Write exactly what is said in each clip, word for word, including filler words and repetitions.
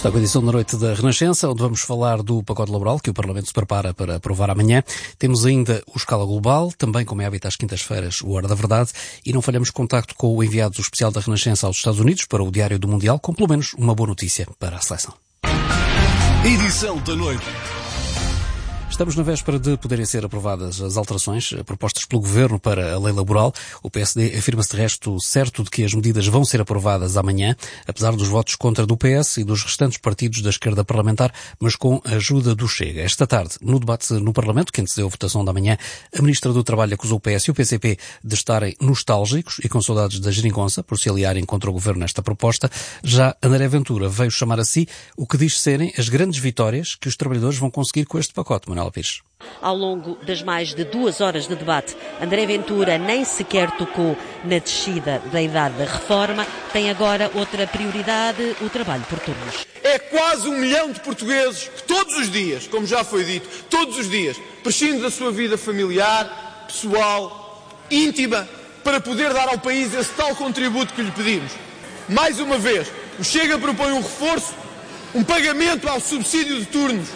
Está com a edição da noite da Renascença, onde vamos falar do pacote laboral que o Parlamento se prepara para aprovar amanhã. Temos ainda o Escala Global, também, como é hábito às quintas-feiras, o Hora da Verdade, e não falhamos contacto com o enviado especial da Renascença aos Estados Unidos para o Diário do Mundial, com pelo menos uma boa notícia para a seleção. Edição da noite. Estamos na véspera de poderem ser aprovadas as alterações propostas pelo Governo para a lei laboral. O P S D afirma-se de resto certo de que as medidas vão ser aprovadas amanhã, apesar dos votos contra do P S e dos restantes partidos da esquerda parlamentar, mas com a ajuda do Chega. Esta tarde, no debate no Parlamento, que antecedeu a votação da manhã, a Ministra do Trabalho acusou o P S e o P C P de estarem nostálgicos e com saudades da geringonça por se aliarem contra o Governo nesta proposta. Já André Ventura veio chamar a si o que diz serem as grandes vitórias que os trabalhadores vão conseguir com este pacote. Manuel Pires. Ao longo das mais de duas horas de debate, André Ventura nem sequer tocou na descida da idade da reforma. Tem agora outra prioridade, o trabalho por turnos. É quase um milhão de portugueses que todos os dias, como já foi dito, todos os dias, prescindem da sua vida familiar, pessoal, íntima, para poder dar ao país esse tal contributo que lhe pedimos. Mais uma vez, o Chega propõe um reforço, um pagamento ao subsídio de turnos,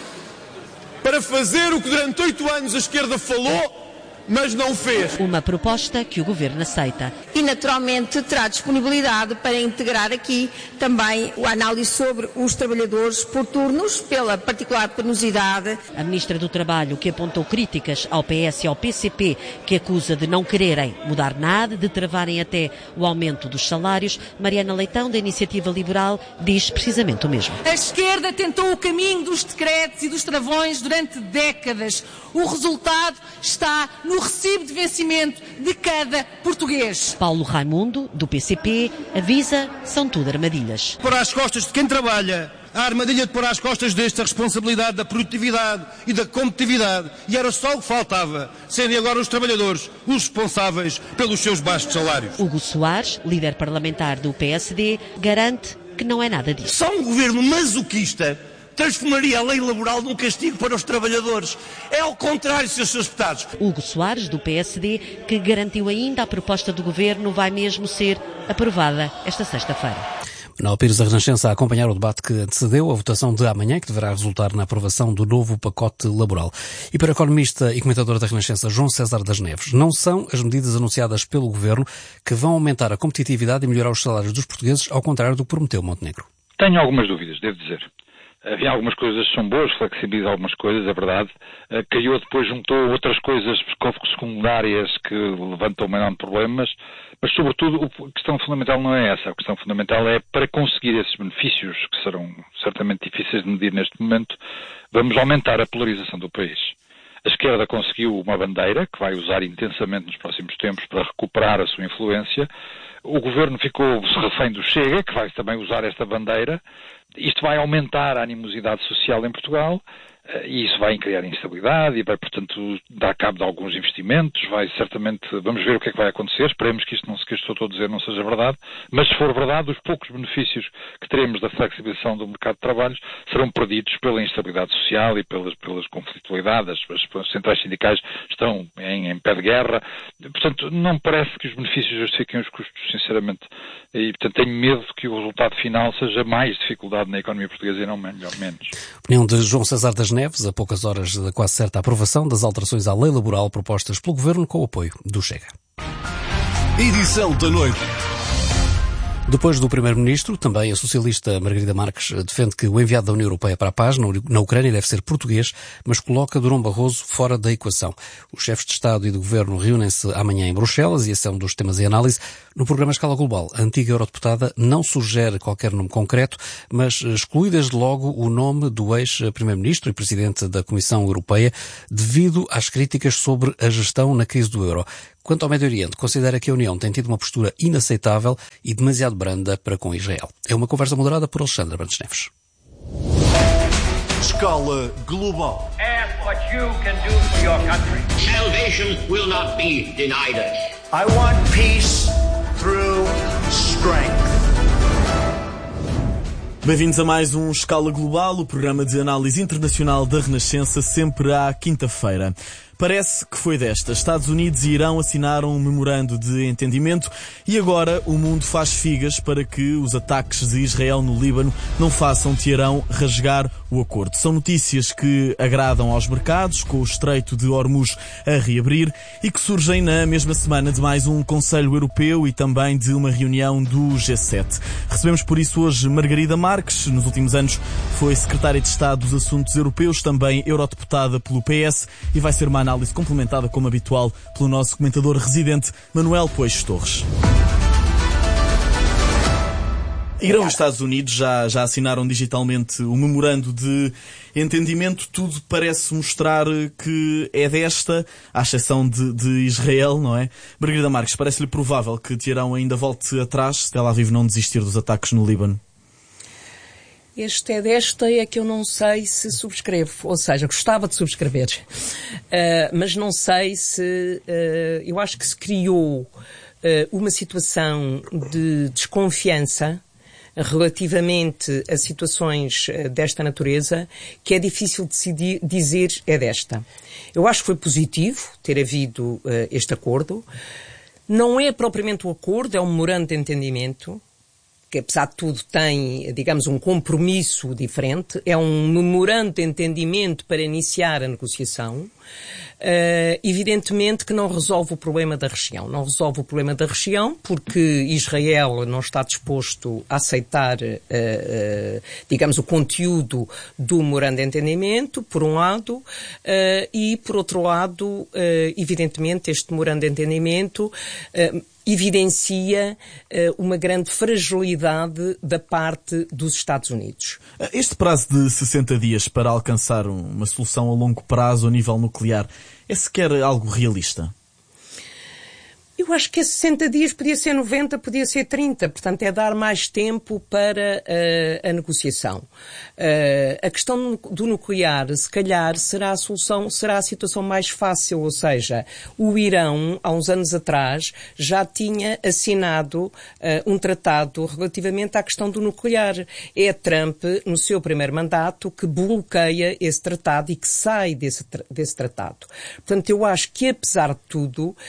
para fazer o que durante oito anos a esquerda falou, mas não fez. Uma proposta que o Governo aceita. E, naturalmente, terá disponibilidade para integrar aqui também a análise sobre os trabalhadores por turnos, pela particular penosidade. A Ministra do Trabalho, que apontou críticas ao P S e ao P C P, que acusa de não quererem mudar nada, de travarem até o aumento dos salários. Mariana Leitão, da Iniciativa Liberal, diz precisamente o mesmo. A esquerda tentou o caminho dos decretos e dos travões durante décadas. O resultado está no recibo de vencimento de cada português. Paulo Raimundo, do P C P, avisa, são tudo armadilhas. Pôr às costas de quem trabalha, a armadilha de pôr às costas desta responsabilidade da produtividade e da competitividade. E era só o que faltava, serem agora os trabalhadores os responsáveis pelos seus baixos salários. Hugo Soares, líder parlamentar do P S D, garante que não é nada disso. Só um governo masoquista transformaria a lei laboral num castigo para os trabalhadores. É ao contrário, seus seus deputados. Hugo Soares, do P S D, que garantiu ainda a proposta do Governo vai mesmo ser aprovada esta sexta-feira. Manuel Pires, da Renascença, a acompanhar o debate que antecedeu a votação de amanhã, que deverá resultar na aprovação do novo pacote laboral. E para o economista e comentador da Renascença, João César das Neves, não são as medidas anunciadas pelo Governo que vão aumentar a competitividade e melhorar os salários dos portugueses, ao contrário do que prometeu Montenegro. Tenho algumas dúvidas, devo dizer. Havia algumas coisas que são boas, flexibiliza algumas coisas, é verdade. Uh, caiu depois, juntou outras coisas secundárias que levantam um enorme problemas, mas sobretudo a questão fundamental não é essa. A questão fundamental é, para conseguir esses benefícios, que serão certamente difíceis de medir neste momento, vamos aumentar a polarização do país. A esquerda conseguiu uma bandeira, que vai usar intensamente nos próximos tempos para recuperar a sua influência. O Governo ficou refém do Chega, que vai também usar esta bandeira. Isto vai aumentar a animosidade social em Portugal e isso vai criar instabilidade e vai, portanto, dar cabo de alguns investimentos. Vai certamente, vamos ver o que é que vai acontecer. Esperemos que isto, não, que isto estou a dizer não seja verdade, mas se for verdade, os poucos benefícios que teremos da flexibilização do mercado de trabalho serão perdidos pela instabilidade social e pelas, pelas conflitualidades. As, as centrais sindicais estão em, em pé de guerra. Portanto, não parece que os benefícios justifiquem os custos, sinceramente. E, portanto, tenho medo que o resultado final seja mais dificuldade na economia portuguesa e não melhor, menos. Opinião de João César das Neves, a poucas horas da quase certa aprovação das alterações à lei laboral propostas pelo Governo com o apoio do Chega. Edição da noite. Depois do Primeiro-Ministro, também a socialista Margarida Marques defende que o enviado da União Europeia para a paz na Ucrânia deve ser português, mas coloca Durão Barroso fora da equação. Os chefes de Estado e de Governo reúnem-se amanhã em Bruxelas e esse é um dos temas em análise. No programa Escala Global, a antiga eurodeputada não sugere qualquer nome concreto, mas exclui desde logo o nome do ex-Primeiro-Ministro e Presidente da Comissão Europeia devido às críticas sobre a gestão na crise do euro. Quanto ao Médio Oriente, considera que a União tem tido uma postura inaceitável e demasiado branda para com Israel. É uma conversa moderada por Alexandre Brandes Neves. Escala Global. Ask what you can do for your country. Salvation will not be denied us. I want peace through strength. Bem-vindos a mais um Escala Global, o programa de análise internacional da Renascença, sempre à quinta-feira. Parece que foi desta. Estados Unidos e Irão assinaram um memorando de entendimento e agora o mundo faz figas para que os ataques de Israel no Líbano não façam Teherão rasgar o acordo. São notícias que agradam aos mercados, com o Estreito de Hormuz a reabrir e que surgem na mesma semana de mais um Conselho Europeu e também de uma reunião do G sete. Recebemos por isso hoje Margarida Marques. Nos últimos anos foi Secretária de Estado dos Assuntos Europeus, também eurodeputada pelo P S, e vai ser uma análise complementada, como habitual, pelo nosso comentador residente, Manuel Poeixo Torres. Irão e Estados Unidos já, já assinaram digitalmente o memorando de entendimento. Tudo parece mostrar que é desta, à exceção de, de Israel, não é? Margarida Marques, parece-lhe provável que Teherão ainda volte atrás se Tel Aviv não desistir dos ataques no Líbano? Este é desta é que eu não sei se subscrevo, ou seja, gostava de subscrever, uh, mas não sei se, uh, eu acho que se criou uh, uma situação de desconfiança relativamente a situações uh, desta natureza que é difícil decidir, dizer é desta. Eu acho que foi positivo ter havido uh, este acordo. Não é propriamente um acordo, é um memorando de entendimento, que apesar de tudo tem, digamos, um compromisso diferente. É um memorando de entendimento para iniciar a negociação. Uh, evidentemente que não resolve o problema da região. Não resolve o problema da região porque Israel não está disposto a aceitar, uh, uh, digamos, o conteúdo do memorando de entendimento, por um lado, uh, e, por outro lado, uh, evidentemente, este memorando de entendimento uh, evidencia uh, uma grande fragilidade da parte dos Estados Unidos. Este prazo de sessenta dias para alcançar uma solução a longo prazo a nível nuclear é sequer algo realista? Eu acho que a sessenta dias podia ser noventa, podia ser trinta. Portanto, é dar mais tempo para uh, a negociação. Uh, a questão do nuclear, se calhar, será a solução, será a situação mais fácil. Ou seja, o Irão, há uns anos atrás, já tinha assinado uh, um tratado relativamente à questão do nuclear. É Trump, no seu primeiro mandato, que bloqueia esse tratado e que sai desse, desse tratado. Portanto, eu acho que, apesar de tudo, uh,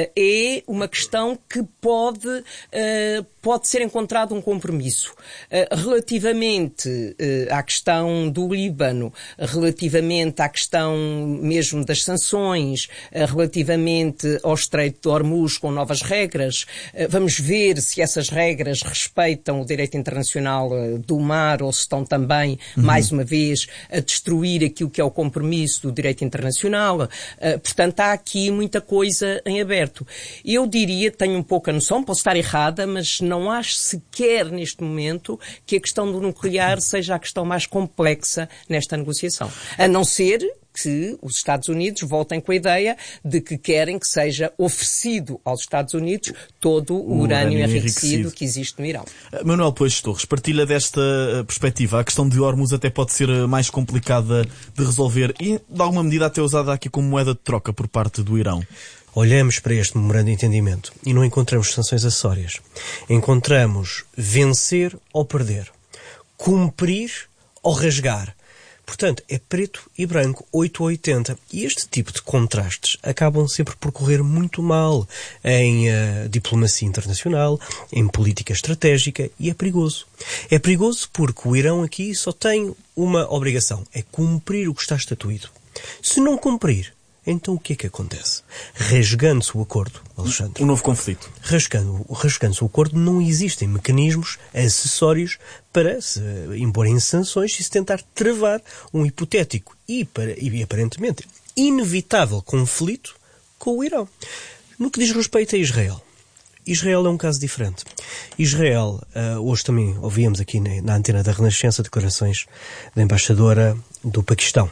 é uma questão que pode, uh, pode ser encontrado um compromisso. Uh, relativamente uh, à questão do Líbano, relativamente à questão mesmo das sanções, uh, relativamente ao Estreito de Hormuz com novas regras, uh, vamos ver se essas regras respeitam o direito internacional uh, do mar ou se estão também, uhum. mais uma vez, a destruir aquilo que é o compromisso do direito internacional. Uh, portanto, há aqui muita coisa em aberto. Eu diria, tenho um pouco a noção, posso estar errada, mas não acho sequer neste momento que a questão do nuclear seja a questão mais complexa nesta negociação. A não ser que os Estados Unidos voltem com a ideia de que querem que seja oferecido aos Estados Unidos todo o, o urânio, urânio enriquecido, enriquecido que existe no Irão. Manuel Poeixo Torres, partilha desta perspectiva. A questão de Hormuz até pode ser mais complicada de resolver e, de alguma medida, até usada aqui como moeda de troca por parte do Irão. Olhamos para este memorando de entendimento e não encontramos sanções acessórias. Encontramos vencer ou perder, cumprir ou rasgar. Portanto, é preto e branco, oito ou oitenta. E este tipo de contrastes acabam sempre por correr muito mal em uh, diplomacia internacional, em política estratégica, e é perigoso. É perigoso porque o Irão aqui só tem uma obrigação, é cumprir o que está estatuído. Se não cumprir, então o que é que acontece? Rasgando-se o acordo, Alexandre. Um novo conflito. Rasgando, rasgando-se o acordo, não existem mecanismos acessórios para se imporem sanções e se tentar travar um hipotético e, para, e aparentemente inevitável conflito com o Irão. No que diz respeito a Israel, Israel é um caso diferente. Israel, uh, hoje também ouvíamos aqui na, na antena da Renascença declarações da embaixadora do Paquistão,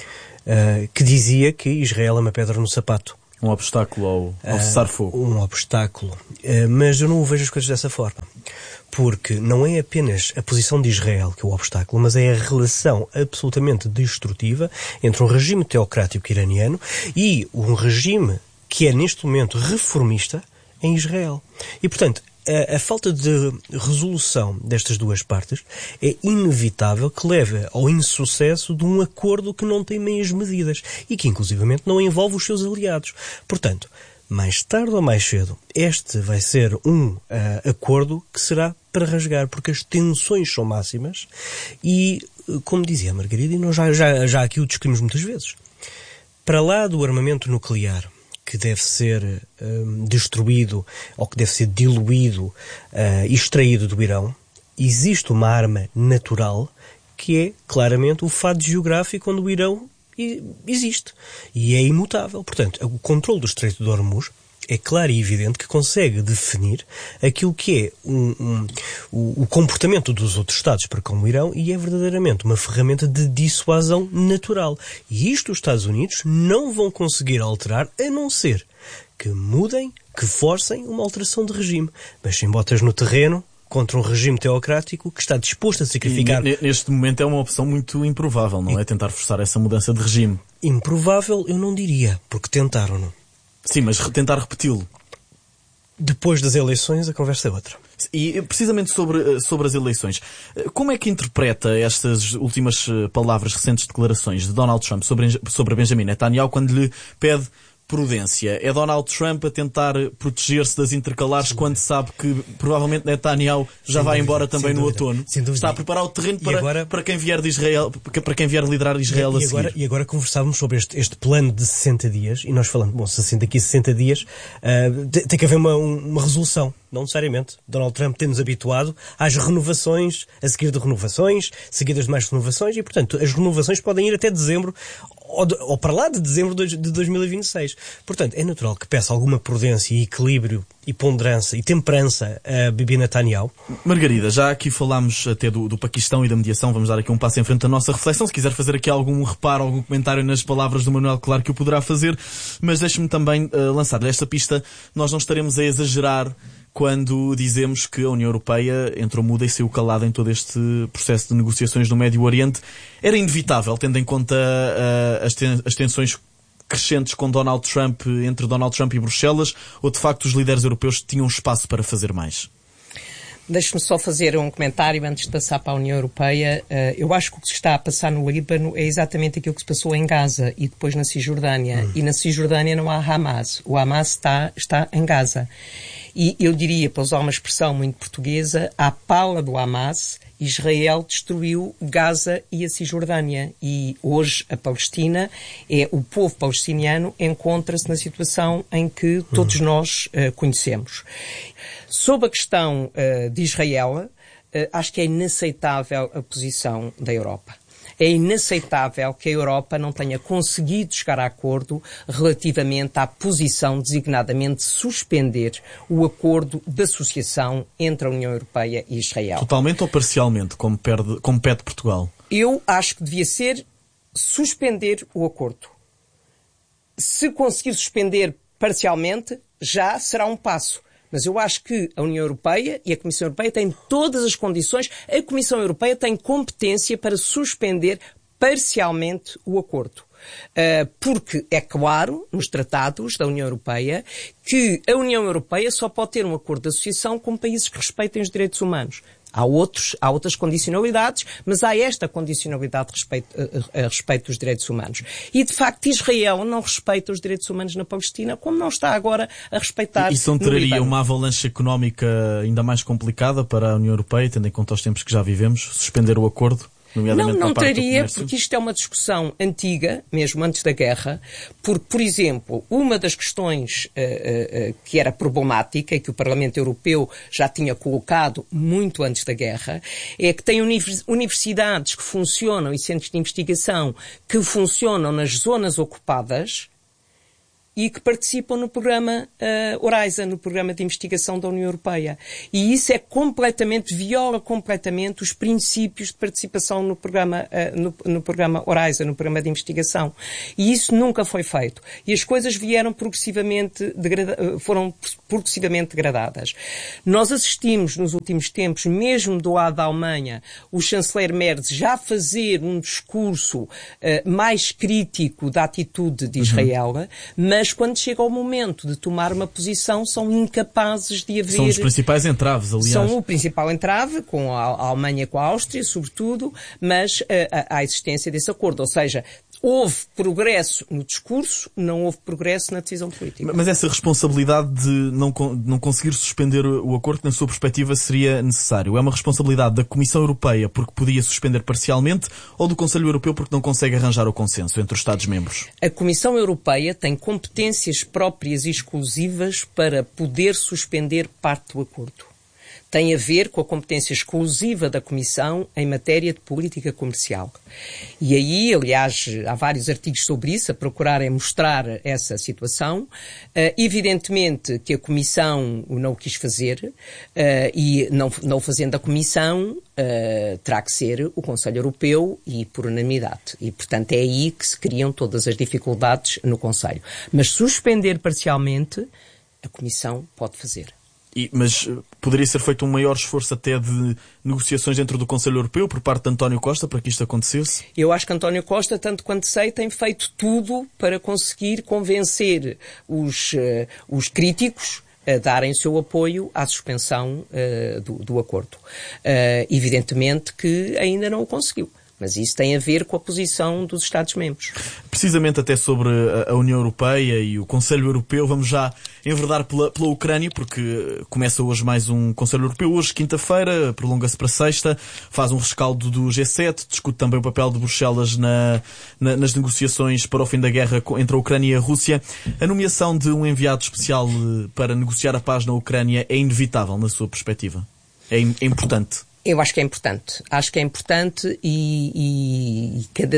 Uh, que dizia que Israel é uma pedra no sapato. Um obstáculo ao, ao uh, cessar-fogo. Um obstáculo. Uh, mas eu não vejo as coisas dessa forma. Porque não é apenas a posição de Israel que é o obstáculo, mas é a relação absolutamente destrutiva entre um regime teocrático iraniano e um regime que é neste momento reformista em Israel. E, portanto, a, a falta de resolução destas duas partes é inevitável que leve ao insucesso de um acordo que não tem meias medidas e que, inclusivamente, não envolve os seus aliados. Portanto, mais tarde ou mais cedo, este vai ser um uh, acordo que será para rasgar, porque as tensões são máximas e, como dizia a Margarida, e nós já, já, já aqui o discutimos muitas vezes, para lá do armamento nuclear, que deve ser um, destruído ou que deve ser diluído uh, e extraído do Irão, existe uma arma natural que é claramente o fado geográfico onde o Irão existe e é imutável. Portanto, o controle do Estreito de Hormuz é claro e evidente que consegue definir aquilo que é um, um, o, o comportamento dos outros Estados para com o Irão e é verdadeiramente uma ferramenta de dissuasão natural. E isto os Estados Unidos não vão conseguir alterar, a não ser que mudem, que forcem uma alteração de regime. Mas sem botas no terreno, contra um regime teocrático que está disposto a sacrificar... E neste momento é uma opção muito improvável, não é? Tentar forçar essa mudança de regime. Improvável eu não diria, porque tentaram-no. Sim, mas tentar repeti-lo. Depois das eleições a conversa é outra. E precisamente sobre, sobre as eleições, como é que interpreta estas últimas palavras, recentes declarações de Donald Trump sobre, sobre Benjamin Netanyahu quando lhe pede prudência? É Donald Trump a tentar proteger-se das intercalares quando sabe que provavelmente Netanyahu já sem vai dúvida, embora também no dúvida, outono? Está a preparar o terreno para, agora, para quem vier de Israel, para quem vier liderar Israel e, a e agora, seguir. E agora conversávamos sobre este, este plano de sessenta dias e nós falamos, bom, se daqui a sessenta dias uh, tem, tem que haver uma, uma resolução. Não necessariamente. Donald Trump tem-nos habituado às renovações, a seguir de renovações, seguidas de mais renovações e, portanto, as renovações podem ir até dezembro ou, de, ou para lá de dezembro de dois mil e vinte e seis. Portanto, é natural que peça alguma prudência e equilíbrio e ponderância e temperança a Bibi Netanyahu. Margarida, já aqui falámos até do, do Paquistão e da mediação, vamos dar aqui um passo em frente à nossa reflexão. Se quiser fazer aqui algum reparo, algum comentário nas palavras do Manuel, claro que o poderá fazer, mas deixe-me também uh, lançar-lhe esta pista. Nós não estaremos a exagerar quando dizemos que a União Europeia entrou muda e saiu calada em todo este processo de negociações no Médio Oriente. Era inevitável, tendo em conta uh, as, ten- as tensões crescentes com Donald Trump, entre Donald Trump e Bruxelas, ou de facto os líderes europeus tinham espaço para fazer mais? Deixe-me só fazer um comentário antes de passar para a União Europeia. Eu acho que o que se está a passar no Líbano é exatamente aquilo que se passou em Gaza e depois na Cisjordânia. Hum. E na Cisjordânia não há Hamas. O Hamas está, está em Gaza. E eu diria, para usar uma expressão muito portuguesa, à pala do Hamas, Israel destruiu Gaza e a Cisjordânia. E hoje a Palestina, é, o povo palestiniano encontra-se na situação em que todos uhum. nós uh, conhecemos. Sobre a questão uh, de Israel, uh, acho que é inaceitável a posição da Europa. É inaceitável que a Europa não tenha conseguido chegar a acordo relativamente à posição designadamente de suspender o acordo de associação entre a União Europeia e Israel. Totalmente ou parcialmente, como pede, como pede Portugal? Eu acho que devia ser suspender o acordo. Se conseguir suspender parcialmente, já será um passo. Mas eu acho que a União Europeia e a Comissão Europeia têm todas as condições. A Comissão Europeia tem competência para suspender parcialmente o acordo. Uh, porque é claro, nos tratados da União Europeia, que a União Europeia só pode ter um acordo de associação com países que respeitem os direitos humanos. Há, outros, há outras condicionalidades, mas há esta condicionalidade a respeito, a, a respeito dos direitos humanos. E, de facto, Israel não respeita os direitos humanos na Palestina, como não está agora a respeitar. Isso não traria uma avalanche económica ainda mais complicada para a União Europeia, tendo em conta os tempos que já vivemos, suspender o acordo? Não, não traria, porque isto é uma discussão antiga, mesmo antes da guerra, porque, por exemplo, uma das questões uh, uh, que era problemática e que o Parlamento Europeu já tinha colocado muito antes da guerra, é que tem univers- universidades que funcionam e centros de investigação que funcionam nas zonas ocupadas e que participam no programa uh, Horizon, no programa de investigação da União Europeia. E isso é completamente, viola completamente os princípios de participação no programa, uh, no, no programa Horizon, no programa de investigação. E isso nunca foi feito. E as coisas vieram progressivamente, degrada- foram progressivamente degradadas. Nós assistimos nos últimos tempos, mesmo do lado da Alemanha, o chanceler Merz já fazer um discurso uh, mais crítico da atitude de Israel, uhum. mas mas quando chega ao momento de tomar uma posição são incapazes de haver... São os principais entraves, aliás. São o principal entrave, com a, a Alemanha, com a Áustria, sobretudo, mas a, a, a existência desse acordo, ou seja, houve progresso no discurso, não houve progresso na decisão política. Mas essa responsabilidade de não, não conseguir suspender o acordo, na sua perspectiva, seria necessário? É uma responsabilidade da Comissão Europeia porque podia suspender parcialmente ou do Conselho Europeu porque não consegue arranjar o consenso entre os Estados-membros? A Comissão Europeia tem competências próprias e exclusivas para poder suspender parte do acordo. Tem a ver com a competência exclusiva da Comissão em matéria de política comercial. E aí, aliás, há vários artigos sobre isso, a procurarem mostrar essa situação. Uh, evidentemente que a Comissão não o quis fazer, uh, e não, não fazendo a Comissão, uh, terá que ser o Conselho Europeu e por unanimidade. E, portanto, é aí que se criam todas as dificuldades no Conselho. Mas suspender parcialmente, a Comissão pode fazer. E, mas poderia ser feito um maior esforço até de negociações dentro do Conselho Europeu por parte de António Costa para que isto acontecesse? Eu acho que António Costa, tanto quanto sei, tem feito tudo para conseguir convencer os, uh, os críticos a darem o seu apoio à suspensão uh, do, do acordo. Uh, evidentemente que ainda não o conseguiu. Mas isso tem a ver com a posição dos Estados-membros. Precisamente até sobre a União Europeia e o Conselho Europeu, vamos já enverdar pela, pela Ucrânia, porque começa hoje mais um Conselho Europeu. Hoje, quinta-feira, prolonga-se para sexta, faz um rescaldo do G sete, discute também o papel de Bruxelas na, na, nas negociações para o fim da guerra entre a Ucrânia e a Rússia. A nomeação de um enviado especial para negociar a paz na Ucrânia é inevitável, na sua perspectiva? É, é importante? Eu acho que é importante. Acho que é importante e, e, e cada...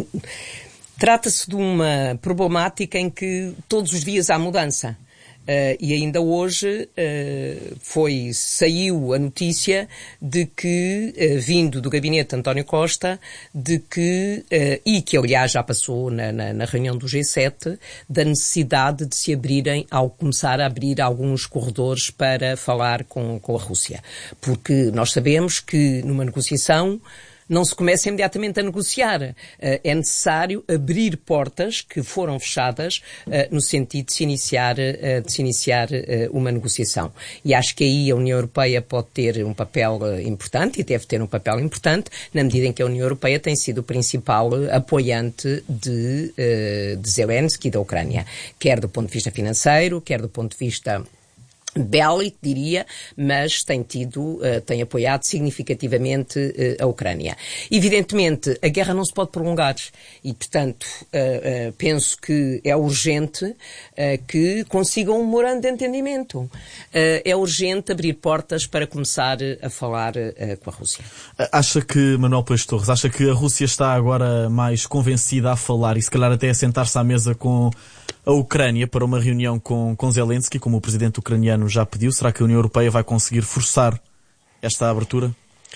trata-se de uma problemática em que todos os dias há mudança. Uh, e ainda hoje uh, foi, saiu a notícia de que, uh, vindo do gabinete de António Costa, de que, uh, e que aliás já passou na, na, na reunião do G sete, da necessidade de se abrirem, ao começar a abrir alguns corredores para falar com, com a Rússia. Porque nós sabemos que numa negociação não se começa imediatamente a negociar. É necessário abrir portas que foram fechadas no sentido de se iniciar, de se iniciar uma negociação. E acho que aí a União Europeia pode ter um papel importante e deve ter um papel importante na medida em que a União Europeia tem sido o principal apoiante de, de Zelensky e da Ucrânia, quer do ponto de vista financeiro, quer do ponto de vista bélico, diria, mas tem tido, uh, tem apoiado significativamente uh, a Ucrânia. Evidentemente, a guerra não se pode prolongar e, portanto, uh, uh, penso que é urgente uh, que consigam um memorando de entendimento. Uh, é urgente abrir portas para começar a falar uh, com a Rússia. Acha que, Manuel Peixoto Torres, acha que a Rússia está agora mais convencida a falar e se calhar até a sentar-se à mesa com a Ucrânia para uma reunião com, com Zelensky, como o presidente ucraniano já pediu? Será que a União Europeia vai conseguir forçar esta abertura?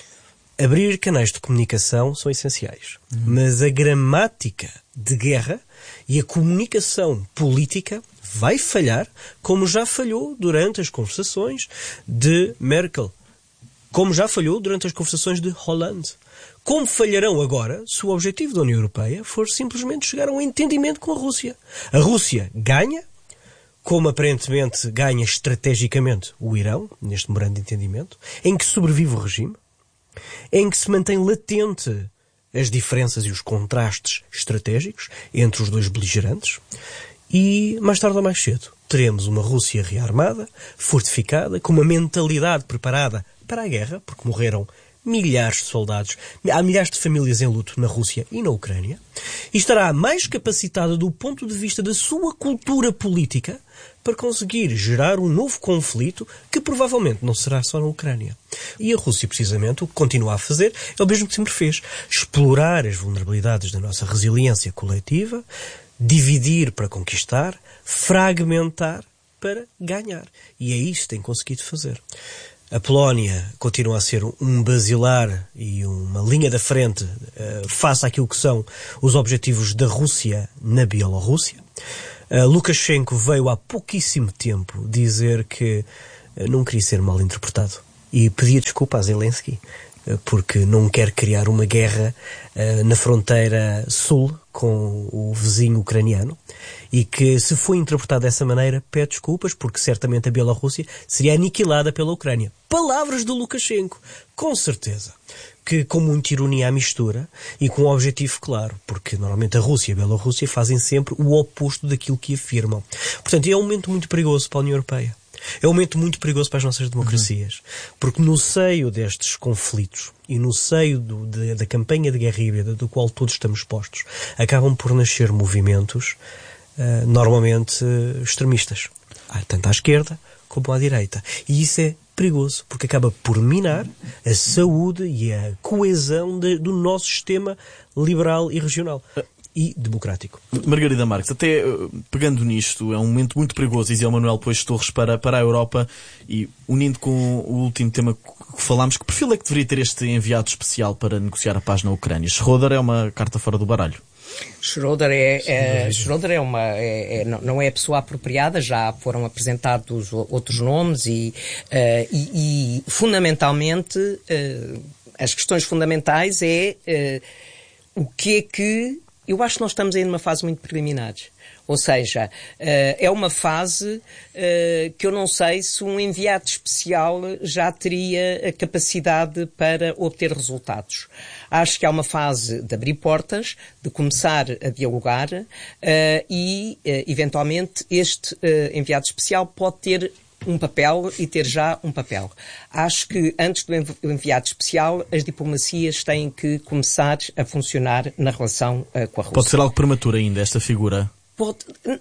Abrir canais de comunicação são essenciais. Uhum. Mas a gramática de guerra e a comunicação política vai falhar, como já falhou durante as conversações de Merkel, como já falhou durante as conversações de Hollande. Como falharão agora se o objetivo da União Europeia for simplesmente chegar a um entendimento com a Rússia? A Rússia ganha, como aparentemente ganha estrategicamente o Irão, neste memorando de entendimento, em que sobrevive o regime, em que se mantém latente as diferenças e os contrastes estratégicos entre os dois beligerantes, e mais tarde ou mais cedo teremos uma Rússia rearmada, fortificada, com uma mentalidade preparada para a guerra, porque morreram milhares de soldados, há milhares de famílias em luto na Rússia e na Ucrânia, e estará mais capacitada do ponto de vista da sua cultura política para conseguir gerar um novo conflito que provavelmente não será só na Ucrânia. E a Rússia, precisamente, o que continua a fazer é o mesmo que sempre fez: explorar as vulnerabilidades da nossa resiliência coletiva, dividir para conquistar, fragmentar para ganhar. E é isso que tem conseguido fazer. A Polónia continua a ser um basilar e uma linha da frente uh, face àquilo que são os objetivos da Rússia na Bielorrússia. Uh, Lukashenko veio há pouquíssimo tempo dizer que uh, não queria ser mal interpretado e pedia desculpa a Zelensky, porque não quer criar uma guerra uh, na fronteira sul com o vizinho ucraniano, e que, se foi interpretado dessa maneira, pede desculpas, porque certamente a Bielorrússia seria aniquilada pela Ucrânia. Palavras do Lukashenko, com certeza, que com muita ironia à mistura e com um objetivo claro, porque normalmente a Rússia e a Bielorrússia fazem sempre o oposto daquilo que afirmam. Portanto, é um momento muito perigoso para a União Europeia. É um momento muito perigoso para as nossas democracias, porque no seio destes conflitos e no seio do, de, da campanha de guerra híbrida, do qual todos estamos expostos, acabam por nascer movimentos uh, normalmente uh, extremistas, tanto à esquerda como à direita. E isso é perigoso, porque acaba por minar a saúde e a coesão de, do nosso sistema liberal e regional. E democrático. Margarida Marques, até pegando nisto, é um momento muito perigoso, dizia o Manuel Pois Torres, para, para a Europa, e unindo com o último tema que falámos, que perfil é que deveria ter este enviado especial para negociar a paz na Ucrânia? Schroeder é uma carta fora do baralho. Schroeder é, é, Schroeder é uma, é, é, não é a pessoa apropriada, já foram apresentados outros nomes e, uh, e, e fundamentalmente, uh, as questões fundamentais é uh, o que é que... Eu acho que nós estamos aí numa fase muito preliminar. Ou seja, é uma fase que eu não sei se um enviado especial já teria a capacidade para obter resultados. Acho que há uma fase de abrir portas, de começar a dialogar e, eventualmente, este enviado especial pode ter um papel e ter já um papel. Acho que antes do enviado especial, as diplomacias têm que começar a funcionar na relação uh, com a Rússia. Pode ser algo prematuro ainda, esta figura? Pode,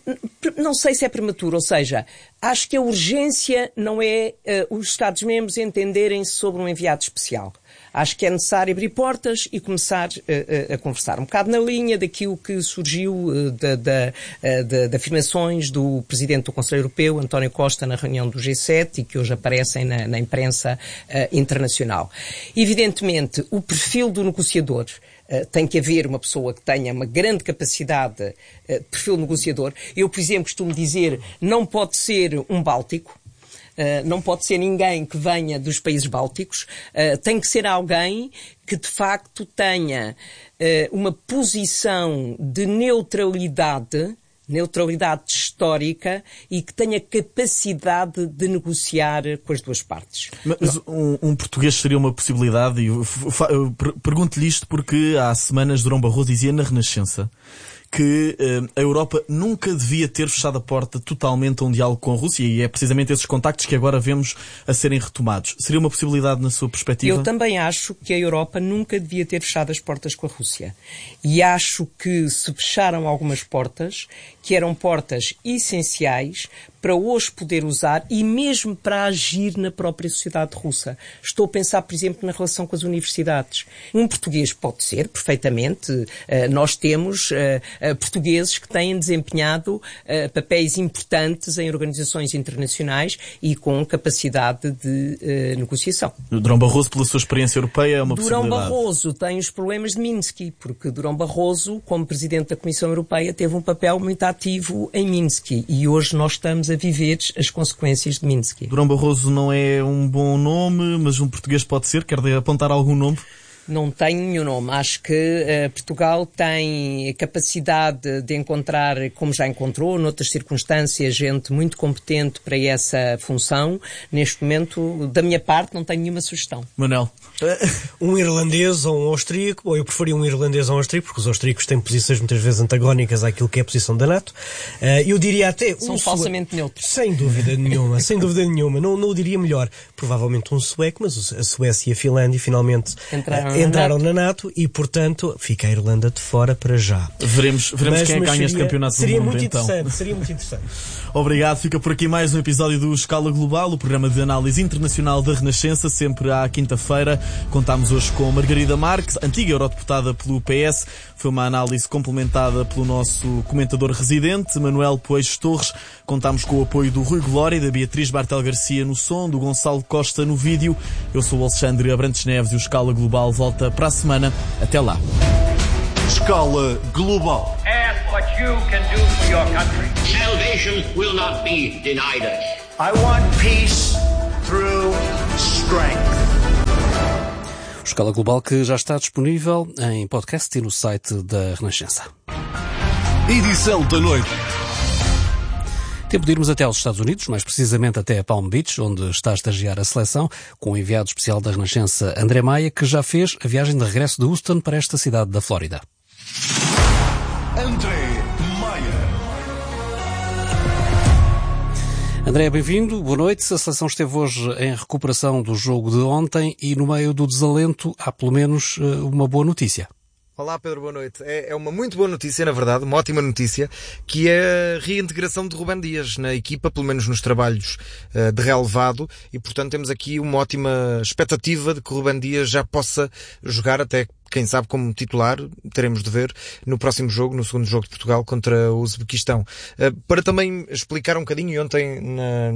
não sei se é prematuro, ou seja, acho que a urgência não é uh, os Estados-membros entenderem-se sobre um enviado especial. Acho que é necessário abrir portas e começar uh, a conversar. Um bocado na linha daquilo que surgiu uh, de, de, de, de afirmações do Presidente do Conselho Europeu, António Costa, na reunião do G sete, e que hoje aparecem na, na imprensa uh, internacional. Evidentemente, o perfil do negociador Uh, tem que haver uma pessoa que tenha uma grande capacidade uh, de perfil negociador. Eu, por exemplo, costumo dizer, não pode ser um báltico, uh, não pode ser ninguém que venha dos países bálticos, uh, tem que ser alguém que, de facto, tenha uh, uma posição de neutralidade, neutralidade histórica, e que tenha capacidade de negociar com as duas partes. Mas um, um português seria uma possibilidade? E eu, eu pergunto-lhe isto porque há semanas Durão Barroso dizia na Renascença que uh, a Europa nunca devia ter fechado a porta totalmente a um diálogo com a Rússia, e é precisamente esses contactos que agora vemos a serem retomados. Seria uma possibilidade na sua perspectiva? Eu também acho que a Europa nunca devia ter fechado as portas com a Rússia. E acho que se fecharam algumas portas, que eram portas essenciais para hoje poder usar e mesmo para agir na própria sociedade russa. Estou a pensar, por exemplo, na relação com as universidades. Um português pode ser, perfeitamente. Nós temos portugueses que têm desempenhado papéis importantes em organizações internacionais e com capacidade de negociação. Durão Barroso, pela sua experiência europeia, é uma Durão possibilidade. Durão Barroso tem os problemas de Minsk, porque Durão Barroso, como Presidente da Comissão Europeia, teve um papel muito ativo em Minsk, e hoje nós estamos a viver as consequências de Minsk. Durão Barroso não é um bom nome, mas um português pode ser? Quer apontar algum nome? Não tenho nenhum nome. Acho que uh, Portugal tem capacidade de encontrar, como já encontrou, noutras circunstâncias, gente muito competente para essa função. Neste momento, da minha parte, não tenho nenhuma sugestão. Manuel? Um irlandês ou um austríaco, ou eu preferia um irlandês ou um austríaco, porque os austríacos têm posições muitas vezes antagónicas àquilo que é a posição da NATO. Uh, eu diria até... São um falsamente sue... neutros. Sem dúvida nenhuma, sem dúvida nenhuma. Não, não o diria melhor. Provavelmente um sueco, mas a Suécia e a Finlândia finalmente entraram, uh, entraram na NATO e, portanto, fica a Irlanda de fora para já. Veremos, veremos mas, quem mas ganha seria, este campeonato seria do mundo, muito então. interessante, seria muito interessante. Obrigado. Fica por aqui mais um episódio do Escala Global, o programa de análise internacional da Renascença, sempre à quinta-feira. Contámos hoje com Margarida Marques, antiga eurodeputada pelo P S. Foi uma análise complementada pelo nosso comentador residente, Manuel Pois Torres. Contámos com o apoio do Rui Glória e da Beatriz Bartel Garcia no som, do Gonçalo Costa no vídeo. Eu sou o Alexandre Abrantes Neves e o Escala Global volta para a semana. Até lá. Escala Global. Ask what you can do for your country. Salvation will not be denied us. I want peace through strength. Escala Global que já está disponível em podcast e no site da Renascença. Edição da noite. Tempo de irmos até aos Estados Unidos, mais precisamente até a Palm Beach, onde está a estagiar a seleção, com o enviado especial da Renascença, André Maia, que já fez a viagem de regresso de Houston para esta cidade da Flórida. André Maia. André, bem-vindo, boa noite. A seleção esteve hoje em recuperação do jogo de ontem e no meio do desalento há pelo menos uma boa notícia. Olá Pedro, boa noite. É, é uma muito boa notícia, na verdade, uma ótima notícia, que é a reintegração de Rubén Dias na equipa, pelo menos nos trabalhos uh, de relevado, e portanto temos aqui uma ótima expectativa de que o Rubén Dias já possa jogar até, quem sabe, como titular, teremos de ver, no próximo jogo, no segundo jogo de Portugal contra o Uzbequistão. Uh, para também explicar um bocadinho, e ontem na,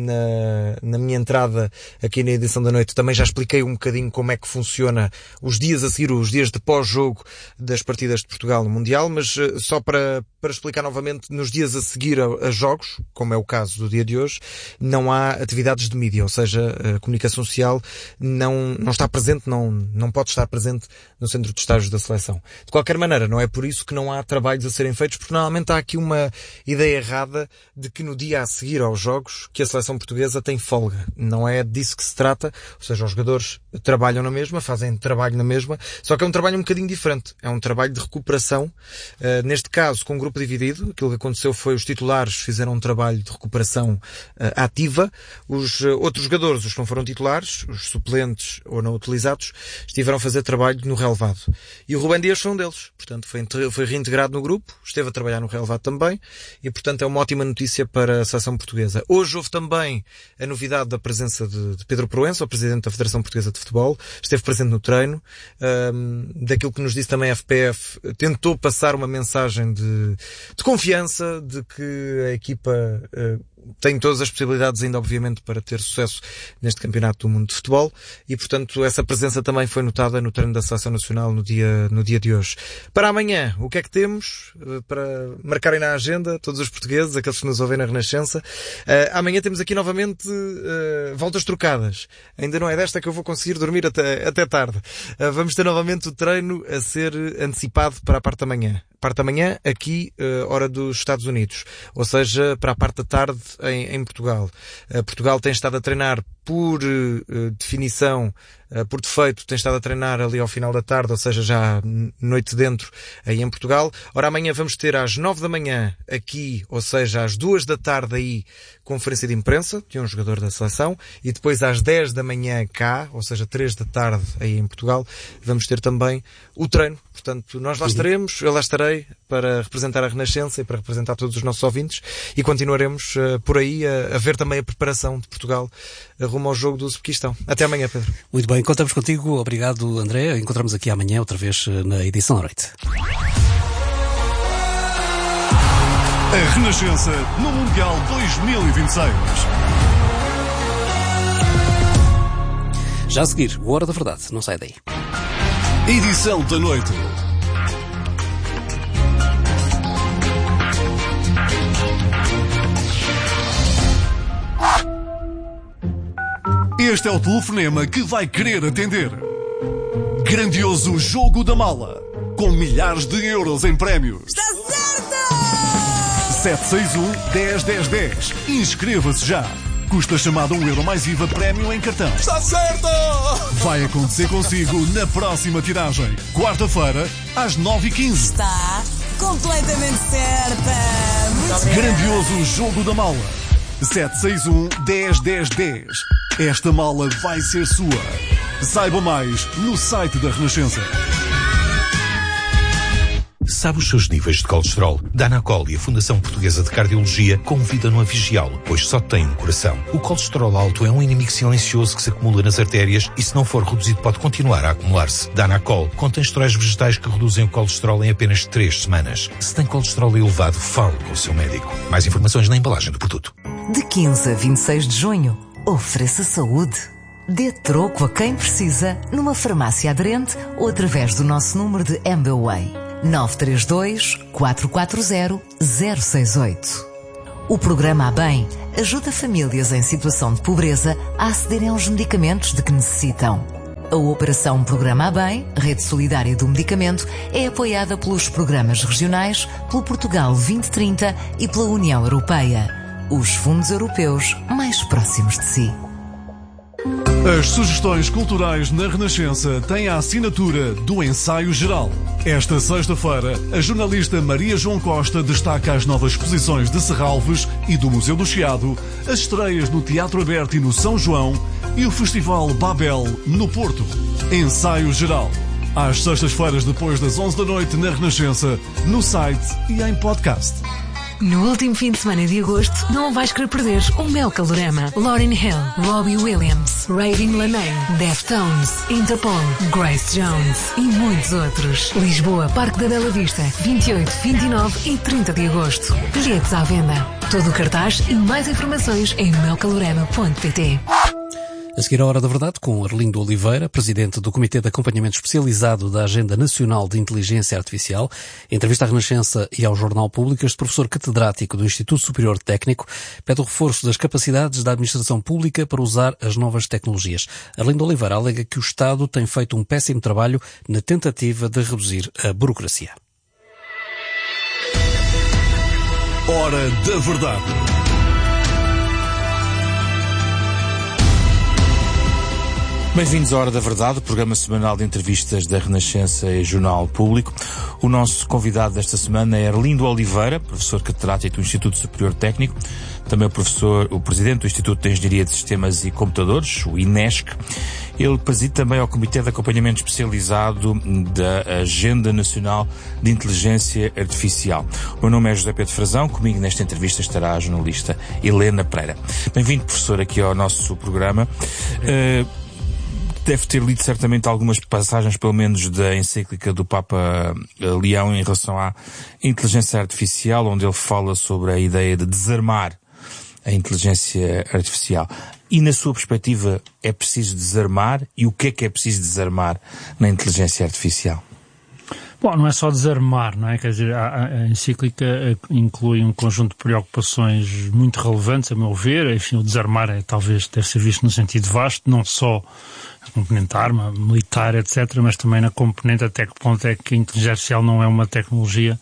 na, na minha entrada aqui na edição da noite também já expliquei um bocadinho como é que funciona os dias a seguir, os dias de pós-jogo das partidas de Portugal no Mundial, mas uh, só para, para explicar novamente, nos dias a seguir a, a jogos, como é o caso do dia de hoje, não há atividades de mídia, ou seja, a comunicação social não, não está presente, não, não pode estar presente no centro de estágios da seleção. De qualquer maneira, não é por isso que não há trabalhos a serem feitos, porque normalmente há aqui uma ideia errada de que no dia a seguir aos jogos que a seleção portuguesa tem folga. Não é disso que se trata, ou seja, os jogadores trabalham na mesma, fazem trabalho na mesma, só que é um trabalho um bocadinho diferente. É um trabalho de recuperação, uh, neste caso com um grupo dividido. Aquilo que aconteceu foi os titulares fizeram um trabalho de recuperação uh, ativa, os uh, outros jogadores, os que não foram titulares, os suplentes ou não utilizados, estiveram a fazer trabalho no relevado. E o Rubén Dias foi um deles. Portanto, foi, foi reintegrado no grupo, esteve a trabalhar no relevado também, e portanto é uma ótima notícia para a seleção portuguesa. Hoje houve também a novidade da presença de, de Pedro Proença, o Presidente da Federação Portuguesa de Futebol, esteve presente no treino. Um, daquilo que nos disse também a F P F, tentou passar uma mensagem de, de confiança, de que a equipa uh, tem todas as possibilidades ainda, obviamente, para ter sucesso neste Campeonato do Mundo de Futebol, e portanto essa presença também foi notada no treino da Seleção Nacional no dia, no dia de hoje. Para amanhã, o que é que temos uh, para marcarem na agenda todos os portugueses, aqueles que nos ouvem na Renascença? Uh, amanhã temos aqui novamente uh, voltas trocadas. Ainda não é desta que eu vou conseguir dormir até, até tarde. Uh, vamos ter novamente o treino a ser antecipado para a parte da manhã. Parte da manhã, aqui, uh, hora dos Estados Unidos. Ou seja, para a parte da tarde em, em Portugal. Uh, Portugal tem estado a treinar por uh, definição, uh, por defeito, tem estado a treinar ali ao final da tarde, ou seja, já noite dentro, aí em Portugal. Ora, amanhã vamos ter às nove da manhã aqui, ou seja, às duas da tarde aí, conferência de imprensa de um jogador da seleção, e depois às dez da manhã cá, ou seja, três da tarde aí em Portugal, vamos ter também o treino. Portanto, nós lá estaremos, eu lá estarei para representar a Renascença e para representar todos os nossos ouvintes, e continuaremos uh, por aí a, a ver também a preparação de Portugal uh, rumo ao jogo do Uzbequistão. Até amanhã, Pedro. Muito bem, contamos contigo. Obrigado, André. Encontramos aqui amanhã outra vez na edição da noite. A Renascença no Mundial dois mil e vinte e seis. Já a seguir, o Hora da Verdade. Não sai daí. Edição da noite. Este é o telefonema que vai querer atender. Grandioso Jogo da Mala, com milhares de euros em prémios. Está certo! sete seis um, dez, dez, dez. Inscreva-se já. Custa chamada um euro mais I V A prémio em cartão. Está certo! Vai acontecer consigo na próxima tiragem. Quarta-feira, às nove e quinze. Está completamente certa. Muito Grandioso Jogo da Mala. sete seis um, dez, dez, dez. Esta mala vai ser sua. Saiba mais no site da Renascença. Sabe os seus níveis de colesterol? Danacol e a Fundação Portuguesa de Cardiologia convidam-no a vigiá-lo, pois só tem um coração. O colesterol alto é um inimigo silencioso que se acumula nas artérias e, se não for reduzido, pode continuar a acumular-se. Danacol contém esteróis vegetais que reduzem o colesterol em apenas três semanas. Se tem colesterol elevado, fale com o seu médico. Mais informações na embalagem do produto. De quinze a vinte e seis de junho, ofereça saúde. Dê troco a quem precisa numa farmácia aderente ou através do nosso número de Amberway. nove três dois, quatro quatro zero, zero seis oito. O programa A Bem ajuda famílias em situação de pobreza a acederem aos medicamentos de que necessitam. A Operação Programa a Bem, Rede Solidária do Medicamento, é apoiada pelos programas regionais, pelo Portugal vinte trinta e pela União Europeia. Os fundos europeus mais próximos de si. As sugestões culturais na Renascença têm a assinatura do Ensaio Geral. Esta sexta-feira, a jornalista Maria João Costa destaca as novas exposições de Serralves e do Museu do Chiado, as estreias no Teatro Aberto e no São João e o Festival Babel, no Porto. Ensaio Geral. Às sextas-feiras, depois das onze da noite, na Renascença, no site e em podcast. No último fim de semana de agosto, não vais querer perder o Mel Calorama. Lauryn Hill, Robbie Williams, Raven Laney, Deftones, Interpol, Grace Jones e muitos outros. Lisboa, Parque da Bela Vista, vinte e oito, vinte e nove e trinta de agosto. Bilhetes à venda. Todo o cartaz e mais informações em mel calorama ponto pt. A seguir a Hora da Verdade, com Arlindo Oliveira, presidente do Comitê de Acompanhamento Especializado da Agenda Nacional de Inteligência Artificial, entrevista à Renascença e ao Jornal Público, este professor catedrático do Instituto Superior Técnico pede o reforço das capacidades da administração pública para usar as novas tecnologias. Arlindo Oliveira alega que o Estado tem feito um péssimo trabalho na tentativa de reduzir a burocracia. Hora da Verdade. Bem-vindos à Hora da Verdade, programa semanal de entrevistas da Renascença e Jornal Público. O nosso convidado desta semana é Arlindo Oliveira, professor catedrático do Instituto Superior Técnico, também o professor, o presidente do Instituto de Engenharia de Sistemas e Computadores, o INESC. Ele preside também ao Comitê de Acompanhamento Especializado da Agenda Nacional de Inteligência Artificial. O meu nome é José Pedro Frazão, comigo nesta entrevista estará a jornalista Helena Pereira. Bem-vindo, professor, aqui ao nosso programa. Uh, Deve ter lido certamente algumas passagens, pelo menos, da encíclica do Papa Leão em relação à inteligência artificial, onde ele fala sobre a ideia de desarmar a inteligência artificial. E, na sua perspectiva, é preciso desarmar? E o que é que é preciso desarmar na inteligência artificial? Bom, não é só desarmar, não é? Quer dizer, a, a encíclica inclui um conjunto de preocupações muito relevantes, a meu ver. Enfim, o desarmar é, talvez deve ser visto no sentido vasto, não só a componente arma, militar, etcétera, mas também na componente até que ponto é que a inteligência artificial não é uma tecnologia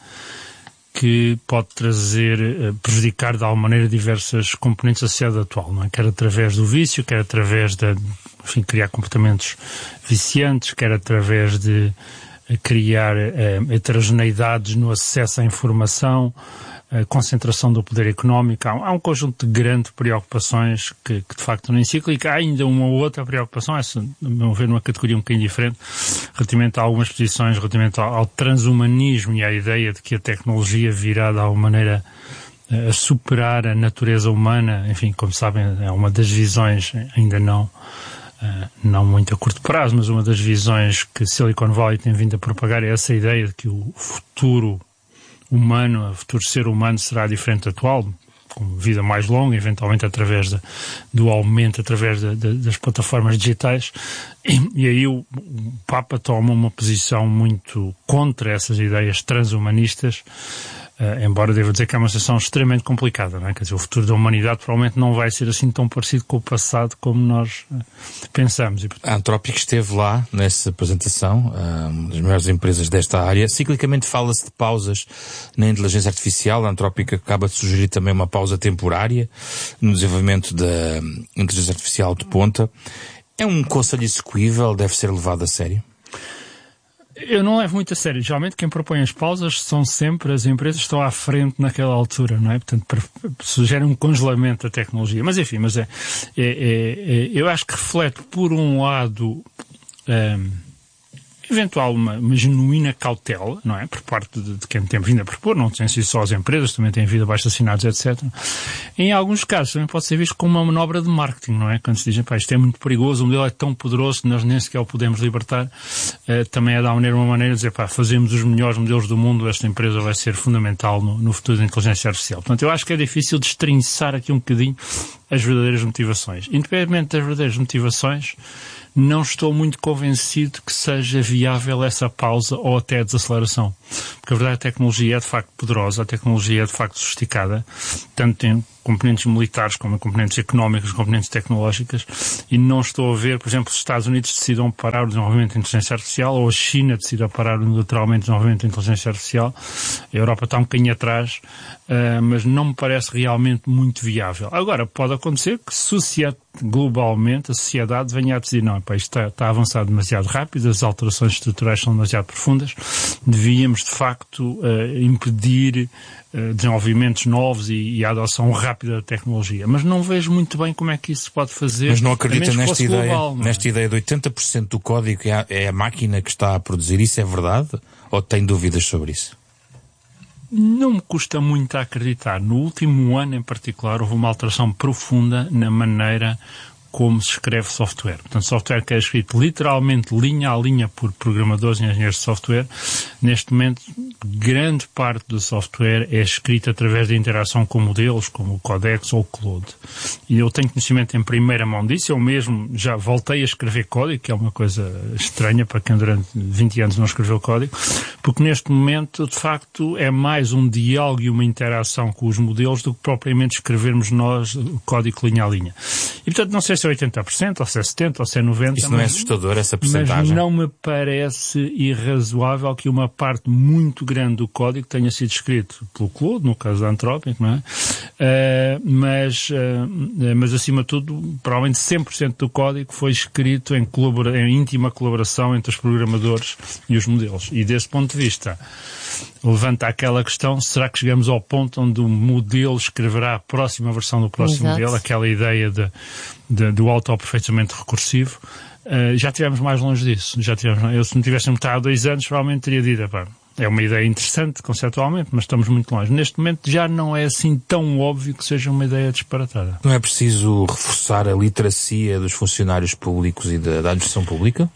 que pode trazer, prejudicar de alguma maneira diversas componentes da sociedade atual, não é? Quer através do vício, quer através de, enfim, criar comportamentos viciantes, quer através de criar eh, heterogeneidades no acesso à informação, a concentração do poder económico. Há, há um conjunto de grandes preocupações que, que de facto na encíclica há ainda uma outra preocupação, essa, a meu ver, numa categoria um bocadinho diferente, relativamente a algumas posições, relativamente ao, ao transhumanismo e à ideia de que a tecnologia virá de alguma maneira a superar a natureza humana. Enfim, como sabem, é uma das visões, ainda não Uh, não muito a curto prazo, mas uma das visões que Silicon Valley tem vindo a propagar é essa ideia de que o futuro humano, o futuro ser humano será diferente do atual, com vida mais longa, eventualmente através de, do aumento, através de, de, das plataformas digitais. E, e aí o, o Papa toma uma posição muito contra essas ideias transhumanistas, Uh, embora devo dizer que é uma situação extremamente complicada, não é? Quer dizer, o futuro da humanidade provavelmente não vai ser assim tão parecido com o passado como nós uh, pensamos. E, portanto... A Anthropic esteve lá nessa apresentação, uh, uma das maiores empresas desta área. Ciclicamente fala-se de pausas na inteligência artificial. A Anthropic acaba de sugerir também uma pausa temporária no desenvolvimento da inteligência artificial de ponta. É um conselho execuível, deve ser levado a sério? Eu não levo muito a sério. Geralmente quem propõe as pausas são sempre as empresas que estão à frente naquela altura, não é? Portanto, sugerem um congelamento da tecnologia. Mas enfim, mas é, é, é, é eu acho que reflete, por um lado, um, eventual uma, uma genuína cautela, não é? Por parte de, de quem tem vindo a propor, não tem sido só as empresas, também tem havido abaixo-assinados, etcétera. Em alguns casos também pode ser visto como uma manobra de marketing, não é? Quando se dizem, pá, isto é muito perigoso, o modelo é tão poderoso que nós nem sequer o podemos libertar, uh, também é de maneira, uma maneira de dizer, pá, fazemos os melhores modelos do mundo, esta empresa vai ser fundamental no, no futuro da inteligência artificial. Portanto, eu acho que é difícil destrinçar aqui um bocadinho as verdadeiras motivações. Independentemente das verdadeiras motivações, não estou muito convencido que seja viável essa pausa ou até a desaceleração. Porque a verdade, a tecnologia é de facto poderosa, a tecnologia é de facto sofisticada, tanto em componentes militares, como componentes económicas, componentes tecnológicas, e não estou a ver, por exemplo, os Estados Unidos decidam parar o desenvolvimento de inteligência artificial, ou a China decida parar unilateralmente o desenvolvimento de inteligência artificial. A Europa está um bocadinho atrás, uh, mas não me parece realmente muito viável. Agora, pode acontecer que sociedade, globalmente a sociedade venha a decidir, não, pá, isto está, está a avançar demasiado rápido, as alterações estruturais são demasiado profundas, devíamos de facto uh, impedir uh, desenvolvimentos novos e, e a adoção rápida da tecnologia. Mas não vejo muito bem como é que isso se pode fazer. Mas não acredita nesta ideia, global, não é? nesta ideia de oitenta por cento do código é a, é a máquina que está a produzir, isso é verdade? Ou tem dúvidas sobre isso? Não me custa muito a acreditar. No último ano, em particular, houve uma alteração profunda na maneira como se escreve software. Portanto, software que é escrito literalmente linha a linha por programadores e engenheiros de software. Neste momento, grande parte do software é escrito através da interação com modelos, como o Codex ou o Claude. E eu tenho conhecimento em primeira mão disso. Eu mesmo já voltei a escrever código, que é uma coisa estranha para quem durante vinte anos não escreveu código, porque neste momento, de facto, é mais um diálogo e uma interação com os modelos do que propriamente escrevermos nós o código linha a linha. E, portanto, não sei se é oitenta por cento, ou se é setenta por cento, ou se é noventa por cento. Isso não é assustador, essa percentagem? Mas não me parece irrazoável que uma parte muito grande do código tenha sido escrito pelo Claude, no caso da Anthropic, não é? Uh, mas, uh, mas, acima de tudo, provavelmente cem por cento do código foi escrito em, colabora- em íntima colaboração entre os programadores e os modelos. E, desse ponto de vista, levanta aquela questão, será que chegamos ao ponto onde o modelo escreverá a próxima versão do próximo Exato. modelo, aquela ideia de, de, do autoaperfeiçoamento recursivo? Uh, já estivemos mais longe disso. Já tivemos, eu, se me tivesse mudado há dois anos, provavelmente teria dito, pá, é uma ideia interessante, conceptualmente, mas estamos muito longe. Neste momento já não é assim tão óbvio que seja uma ideia disparatada. Não é preciso reforçar a literacia dos funcionários públicos e da, da administração pública?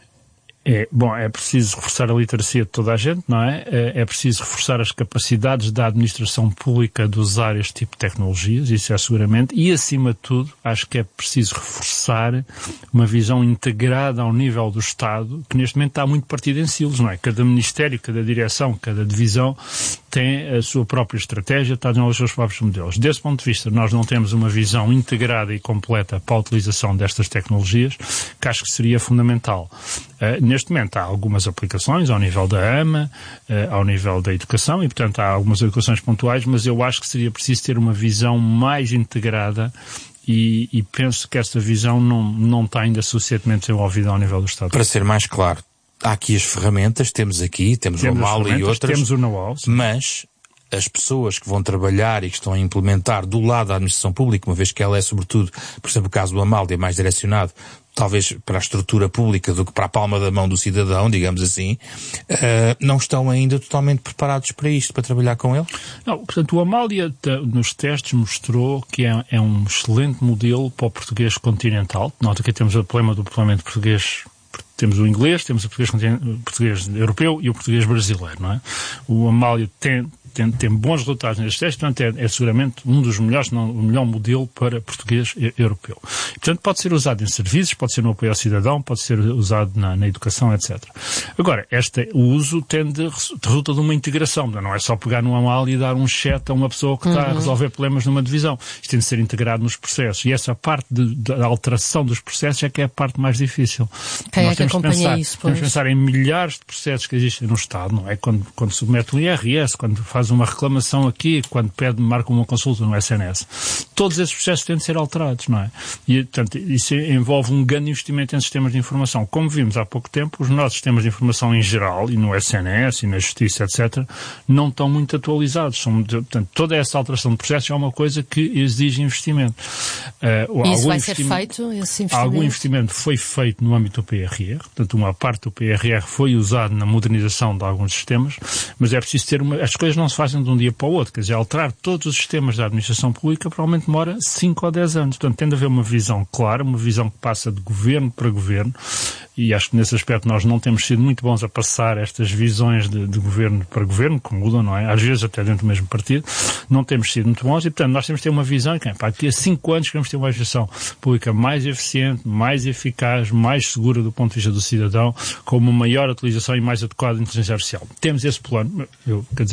É, bom, é preciso reforçar a literacia de toda a gente, não é? É, é preciso reforçar as capacidades da administração pública de usar este tipo de tecnologias, isso é seguramente, e acima de tudo, acho que é preciso reforçar uma visão integrada ao nível do Estado, que neste momento está muito partido em silos, não é? Cada ministério, cada direção, cada divisão tem a sua própria estratégia, está a desenvolver os seus próprios modelos. Desse ponto de vista, nós não temos uma visão integrada e completa para a utilização destas tecnologias, que acho que seria fundamental. Uh, neste momento há algumas aplicações ao nível da AMA, uh, ao nível da educação, e portanto há algumas educações pontuais, mas eu acho que seria preciso ter uma visão mais integrada e, e penso que essa visão não, não está ainda suficientemente desenvolvida ao nível do Estado. Para ser mais claro, há aqui as ferramentas, temos aqui, temos, temos o Amal e outras, temos o know-how, mas as pessoas que vão trabalhar e que estão a implementar do lado da administração pública, uma vez que ela é sobretudo, por exemplo, o caso do Amal é mais direcionado talvez para a estrutura pública do que para a palma da mão do cidadão, digamos assim, uh, não estão ainda totalmente preparados para isto, para trabalhar com ele? Não, portanto, o Amália nos testes mostrou que é, é um excelente modelo para o português continental. Nota que temos o problema do parlamento português. Temos o inglês, temos o português, o português europeu e o português brasileiro, não é? O Amália tem, tem, tem bons resultados nestes testes, portanto é, é seguramente um dos melhores, não o melhor modelo para português europeu. E, portanto, pode ser usado em serviços, pode ser no apoio ao cidadão, pode ser usado na, na educação, etcétera. Agora, este, o uso tende, resulta de uma integração, não é só pegar no Amália e dar um chat a uma pessoa que está uhum. a resolver problemas numa divisão. Isto tem de ser integrado nos processos. E essa parte de, da alteração dos processos é que é a parte mais difícil. Quem Nós é que acompanha pensar, isso, pois? Temos de pensar em milhares de processos que existem no Estado, não é? Quando, quando submete um I R S, quando faz uma reclamação aqui, quando pede, marca uma consulta no S N S. Todos esses processos têm de ser alterados, não é? E, portanto, isso envolve um grande investimento em sistemas de informação. Como vimos há pouco tempo, os nossos sistemas de informação em geral, e no S N S, e na Justiça, etcétera, não estão muito atualizados. São, portanto, toda essa alteração de processos é uma coisa que exige investimento. Uh, isso vai ser feito, esse investimento? Algum investimento foi feito no âmbito do P R R, portanto, uma parte do P R R foi usada na modernização de alguns sistemas, mas é preciso ter uma... As coisas não se fazem de um dia para o outro, quer dizer, alterar todos os sistemas da administração pública provavelmente demora cinco ou dez anos. Portanto, tem de haver uma visão clara, uma visão que passa de governo para governo, e acho que nesse aspecto nós não temos sido muito bons a passar estas visões de, de governo para governo, que mudam, não é? Às vezes até dentro do mesmo partido, não temos sido muito bons, e portanto nós temos de ter uma visão, que pá, daqui a cinco anos queremos ter uma administração pública mais eficiente, mais eficaz, mais segura do ponto de vista do cidadão, com uma maior utilização e mais adequada de inteligência artificial. Temos esse plano, eu, quer dizer, não,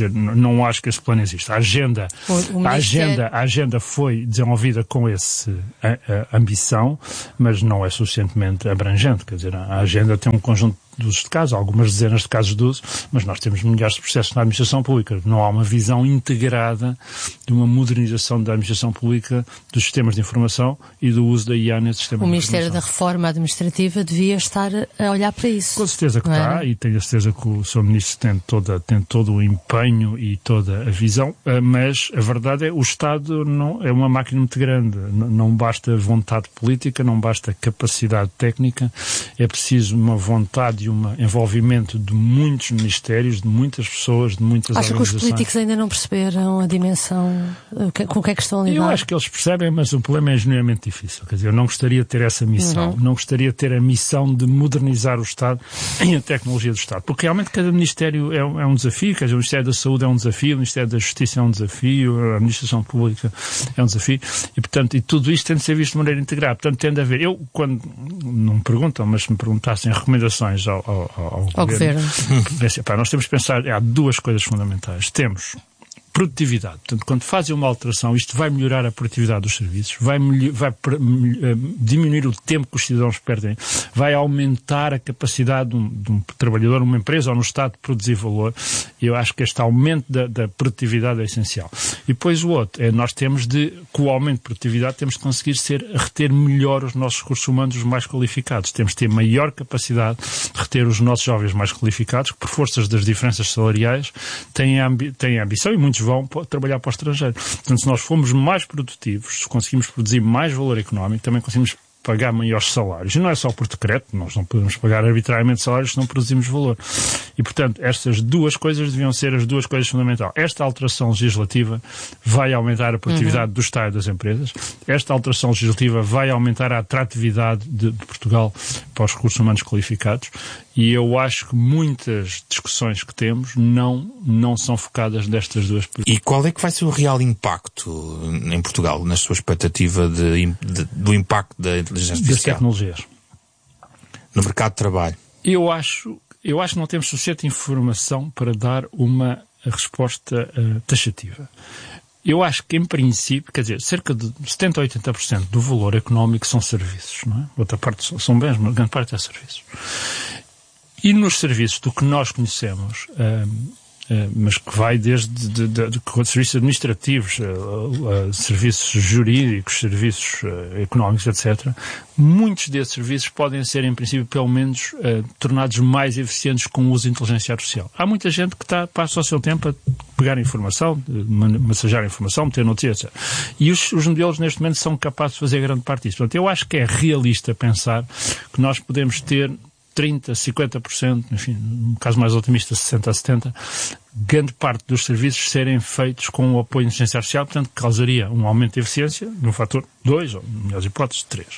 não acho que esse plano exista. A agenda, o, o a agenda, a agenda foi desenvolvida com essa ambição, mas não é suficientemente abrangente. Quer dizer, a agenda tem um conjunto de usos de casos, algumas dezenas de casos de uso, mas nós temos milhares de processos na administração pública. Não há uma visão integrada de uma modernização da administração pública, dos sistemas de informação e do uso da I A nesse sistema o de Ministério informação. da Reforma Administrativa devia estar a olhar para isso. Com certeza que está, e tenho a certeza que o senhor Ministro tem, toda, tem todo o empenho e toda a visão, mas a verdade é que o Estado não, é uma máquina muito grande. Não basta vontade política, não basta capacidade técnica, é preciso uma vontade e um envolvimento de muitos ministérios, de muitas pessoas, de muitas Acho organizações. Acho que os políticos ainda não perceberam a dimensão, com o que é que estão a lidar? Eu acho que eles percebem, mas o problema é genuinamente difícil. Quer dizer, eu não gostaria de ter essa missão. Uhum. Não gostaria de ter a missão de modernizar o Estado e a tecnologia do Estado. Porque realmente cada ministério é um, é um desafio. Quer dizer, o Ministério da Saúde é um desafio, o Ministério da Justiça é um desafio, a Administração Pública é um desafio. E, portanto, e tudo isto tem de ser visto de maneira integrada. Portanto, tem de haver... Eu, quando... Não me perguntam, mas se me perguntassem recomendações ao, ao, ao, ao governo. governo. Pá, nós temos que pensar, há duas coisas fundamentais. Temos produtividade. Portanto, quando fazem uma alteração, isto vai melhorar a produtividade dos serviços, vai, vai uh, diminuir o tempo que os cidadãos perdem, vai aumentar a capacidade de um, de um trabalhador, numa empresa ou no Estado, de produzir valor. E eu acho que este aumento da, da produtividade é essencial. E depois o outro, é nós temos de, com o aumento de produtividade, temos de conseguir ser, reter melhor os nossos recursos humanos, os mais qualificados. Temos de ter maior capacidade de reter os nossos jovens mais qualificados, que por forças das diferenças salariais têm a, ambi- têm a ambição, e muitos vão trabalhar para o estrangeiro. Portanto, se nós formos mais produtivos, se conseguimos produzir mais valor económico, também conseguimos pagar maiores salários. E não é só por decreto, nós não podemos pagar arbitrariamente salários se não produzimos valor. E, portanto, estas duas coisas deviam ser as duas coisas fundamentais. Esta alteração legislativa vai aumentar a produtividade uhum. do Estado e das empresas. Esta alteração legislativa vai aumentar a atratividade de, de Portugal para os recursos humanos qualificados. E eu acho que muitas discussões que temos não, não são focadas nestas duas políticas. E qual é que vai ser o real impacto em Portugal, na sua expectativa de, de, do impacto da inteligência artificial? Das tecnologias. No mercado de trabalho. Eu acho, eu acho que não temos suficiente informação para dar uma resposta uh, taxativa. Eu acho que, em princípio, quer dizer, cerca de setenta a oitenta por cento do valor económico são serviços, não é? Outra parte são bens, mas grande parte é serviços. E nos serviços do que nós conhecemos, uh, uh, mas que vai desde de, de, de, de serviços administrativos, uh, uh, serviços jurídicos, serviços uh, económicos, etcétera, muitos desses serviços podem ser, em princípio, pelo menos, uh, tornados mais eficientes com o uso de inteligência artificial. Há muita gente que está, passa o seu tempo a pegar informação, massagear informação, meter notícias, etcétera. E os, os modelos, neste momento, são capazes de fazer grande parte disso. Portanto, eu acho que é realista pensar que nós podemos ter trinta, cinquenta por cento, enfim, no caso mais otimista, sessenta a setenta por cento, grande parte dos serviços serem feitos com o apoio de inteligência artificial, portanto, causaria um aumento de eficiência de um fator dois, ou, melhores hipóteses, três.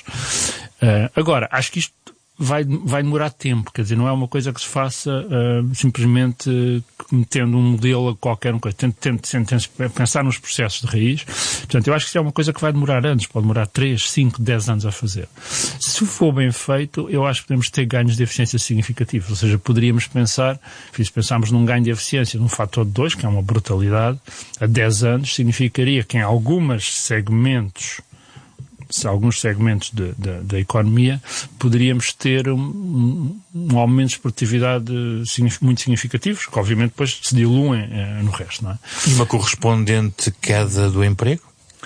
Uh, agora, acho que isto vai, vai demorar tempo, quer dizer, não é uma coisa que se faça uh, simplesmente uh, metendo um modelo a qualquer uma coisa. Tente, tente, tente, tente pensar nos processos de raiz. Portanto, eu acho que isso é uma coisa que vai demorar anos, pode demorar três, cinco, dez anos a fazer. Se for bem feito, eu acho que podemos ter ganhos de eficiência significativos, ou seja, poderíamos pensar, se pensarmos num ganho de eficiência num fator de dois, que é uma brutalidade, a dez anos, significaria que em alguns segmentos se alguns segmentos de, de, da economia, poderíamos ter um, um aumento de produtividade muito significativos, que obviamente depois se diluem eh, no resto, não é? E uma correspondente queda do emprego?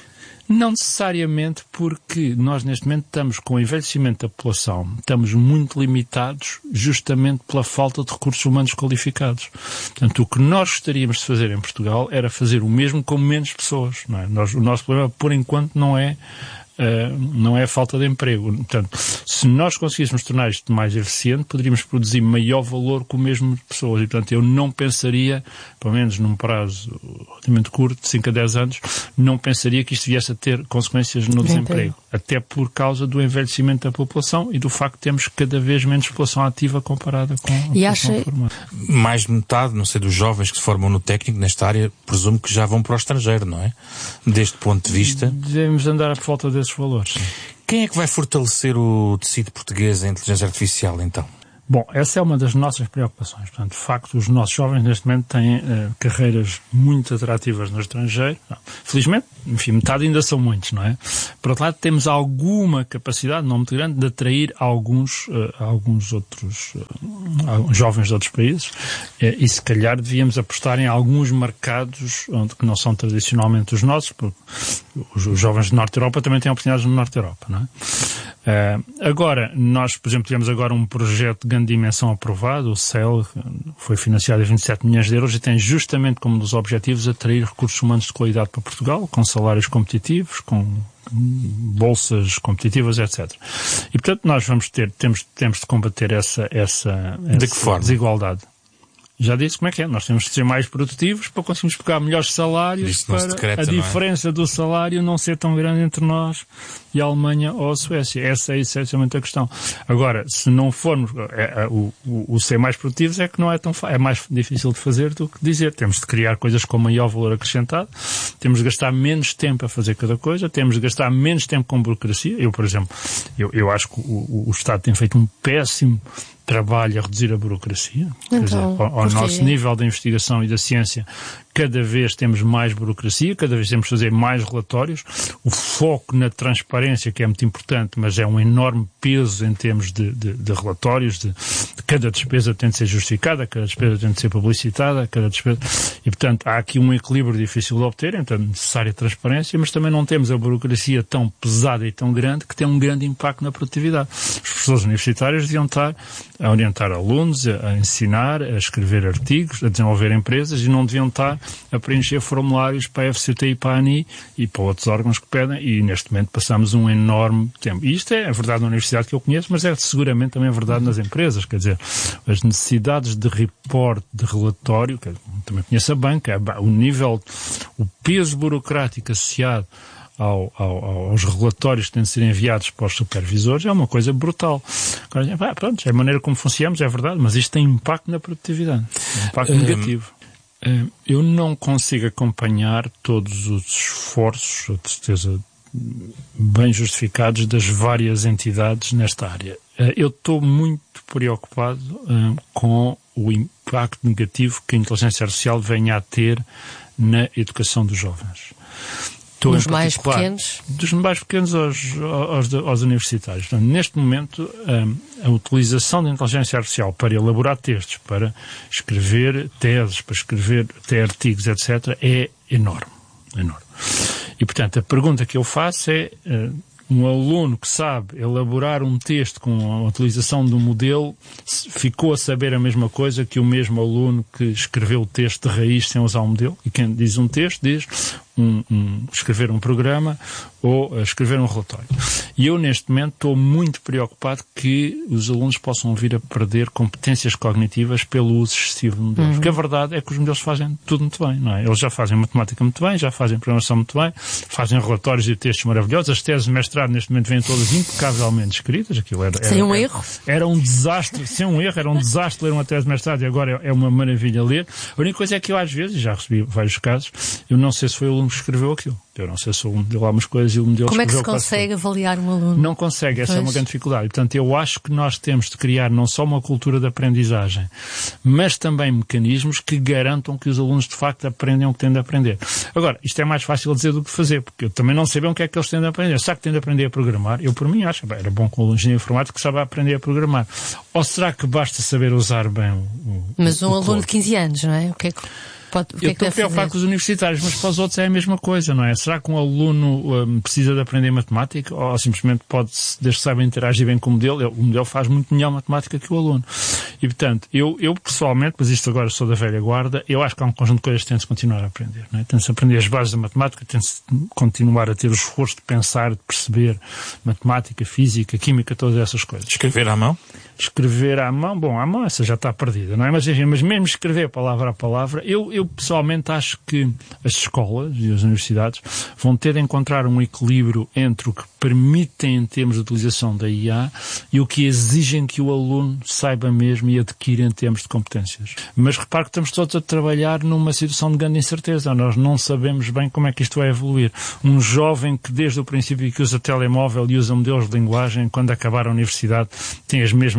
Não necessariamente, porque nós neste momento estamos com o envelhecimento da população, estamos muito limitados justamente pela falta de recursos humanos qualificados. Portanto, o que nós gostaríamos de fazer em Portugal era fazer o mesmo com menos pessoas, não é? Nós, o nosso problema, por enquanto, não é Uh, não é a falta de emprego. Portanto, se nós conseguíssemos tornar isto mais eficiente, poderíamos produzir maior valor com o mesmo de pessoas. E, portanto, eu não pensaria, pelo menos num prazo relativamente curto, de cinco a dez anos, não pensaria que isto viesse a ter consequências no desemprego. Até por causa do envelhecimento da população e do facto de termos cada vez menos população ativa comparada com a e população acha... formada. Mais de metade, não sei, dos jovens que se formam no técnico nesta área, presumo que já vão para o estrangeiro, não é? Deste ponto de vista... Devemos andar por volta desses valores. Quem é que vai fortalecer o tecido português em inteligência artificial, então? Bom, essa é uma das nossas preocupações. Portanto, de facto, os nossos jovens neste momento têm uh, carreiras muito atrativas no estrangeiro. Não. Felizmente, enfim, metade ainda são muitos, não é? Por outro lado, temos alguma capacidade, não muito grande, de atrair alguns, uh, alguns outros uh, jovens de outros países uh, e se calhar devíamos apostar em alguns mercados onde, que não são tradicionalmente os nossos, porque os, os jovens de Norte Europa também têm oportunidades no Norte Europa, não é? Uh, agora, nós, por exemplo, temos agora um projeto de grande dimensão aprovado, o C E L, foi financiado em vinte e sete milhões de euros e tem justamente como um dos objetivos atrair recursos humanos de qualidade para Portugal, com salários competitivos, com bolsas competitivas, etcétera. E, portanto, nós vamos ter, temos, temos de combater essa, essa, de essa que forma? Desigualdade. Já disse como é que é. Nós temos de ser mais produtivos para conseguirmos pegar melhores salários, para decreta, a diferença não é? do salário não ser tão grande entre nós e a Alemanha ou a Suécia. Essa é essencialmente a questão. Agora, se não formos, é, é, o, o, o ser mais produtivos é que não é tão é mais difícil de fazer do que dizer. Temos de criar coisas com maior valor acrescentado, temos de gastar menos tempo a fazer cada coisa, temos de gastar menos tempo com burocracia. Eu, por exemplo, eu, eu acho que o, o Estado tem feito um péssimo trabalho a reduzir a burocracia. Então, Quer dizer, ao, ao nosso nível da investigação e da ciência, cada vez temos mais burocracia, cada vez temos de fazer mais relatórios. O foco na transparência, que é muito importante, mas é um enorme peso em termos de, de, de relatórios, de, de cada despesa tem de ser justificada, cada despesa tem de ser publicitada, cada despesa... E, portanto, há aqui um equilíbrio difícil de obter, então é necessária transparência, mas também não temos a burocracia tão pesada e tão grande que tem um grande impacto na produtividade. Os professores universitários deviam estar a orientar alunos, a ensinar, a escrever artigos, a desenvolver empresas e não deviam estar a preencher formulários para a F C T e para a A N I e para outros órgãos que pedem e neste momento passamos um enorme tempo. E isto é a verdade na universidade que eu conheço, mas é seguramente também a verdade nas empresas, quer dizer, as necessidades de report, de relatório, que também conheço a banca, o nível, o peso burocrático associado Ao, ao, aos relatórios que têm de ser enviados para os supervisores é uma coisa brutal. Agora, pá, pronto, é a maneira como funcionamos, é verdade, mas isto tem impacto na produtividade, um impacto um, negativo. Eu não consigo acompanhar todos os esforços, de certeza bem justificados, das várias entidades nesta área. Eu estou muito preocupado um, com o impacto negativo que a inteligência artificial venha a ter na educação dos jovens. Estou dos mais pequenos? Dos mais pequenos aos, aos, aos universitários. Portanto, neste momento, a, a utilização da inteligência artificial para elaborar textos, para escrever teses, para escrever até artigos, etcétera, é enorme. enorme. E, portanto, a pergunta que eu faço é, um aluno que sabe elaborar um texto com a utilização de um modelo ficou a saber a mesma coisa que o mesmo aluno que escreveu o texto de raiz sem usar um modelo? E quem diz um texto diz um, um, escrever um programa ou uh, escrever um relatório. E eu, neste momento, estou muito preocupado que os alunos possam vir a perder competências cognitivas pelo uso excessivo de modelos. Uhum. Porque a verdade é que os modelos fazem tudo muito bem, não é? Eles já fazem matemática muito bem, já fazem programação muito bem, fazem relatórios e textos maravilhosos. As teses de mestrado, neste momento, vêm todas impecavelmente escritas. Aquilo era, era, sem um era, erro? Era um desastre, sem um erro, era um desastre ler uma tese de mestrado e agora é, é uma maravilha ler. A única coisa é que eu, às vezes, já recebi vários casos, eu não sei se foi o aluno que escreveu aquilo. Eu não sei se o aluno deu algumas coisas e o aluno deu Como é que se consegue avaliar um aluno? Não consegue, essa pois. é uma grande dificuldade. Portanto, eu acho que nós temos de criar não só uma cultura de aprendizagem, mas também mecanismos que garantam que os alunos, de facto, aprendem o que têm de aprender. Agora, isto é mais fácil dizer do que fazer, porque eu também não sei bem o que é que eles têm de aprender. Será que têm de aprender a programar? Eu, por mim, acho que era bom com o aluno de engenharia informática que sabe aprender a programar. Ou será que basta saber usar bem o, o Mas um o aluno código? de quinze anos, não é? O que é que... Pode, o que eu é que estou preocupado com os universitários, mas para os outros é a mesma coisa, não é? Será que um aluno um, precisa de aprender matemática ou simplesmente pode, desde que saiba interagir bem com o modelo, o modelo faz muito melhor matemática que o aluno. E, portanto, eu, eu pessoalmente, mas isto agora sou da velha guarda, eu acho que há um conjunto de coisas que tem-se continuar a aprender, não é? Tem-se aprender as bases da matemática, tem-se continuar a ter o esforço de pensar, de perceber matemática, física, química, todas essas coisas. Escrever à mão? Escrever à mão, bom, à mão essa já está perdida, não é? Mas, enfim, mas mesmo escrever palavra a palavra, eu, eu pessoalmente acho que as escolas e as universidades vão ter de encontrar um equilíbrio entre o que permitem em termos de utilização da I A e o que exigem que o aluno saiba mesmo e adquira em termos de competências. Mas repare que estamos todos a trabalhar numa situação de grande incerteza. Nós não sabemos bem como é que isto vai evoluir. Um jovem que desde o princípio que usa telemóvel e usa modelos de linguagem, quando acabar a universidade, tem as mesmas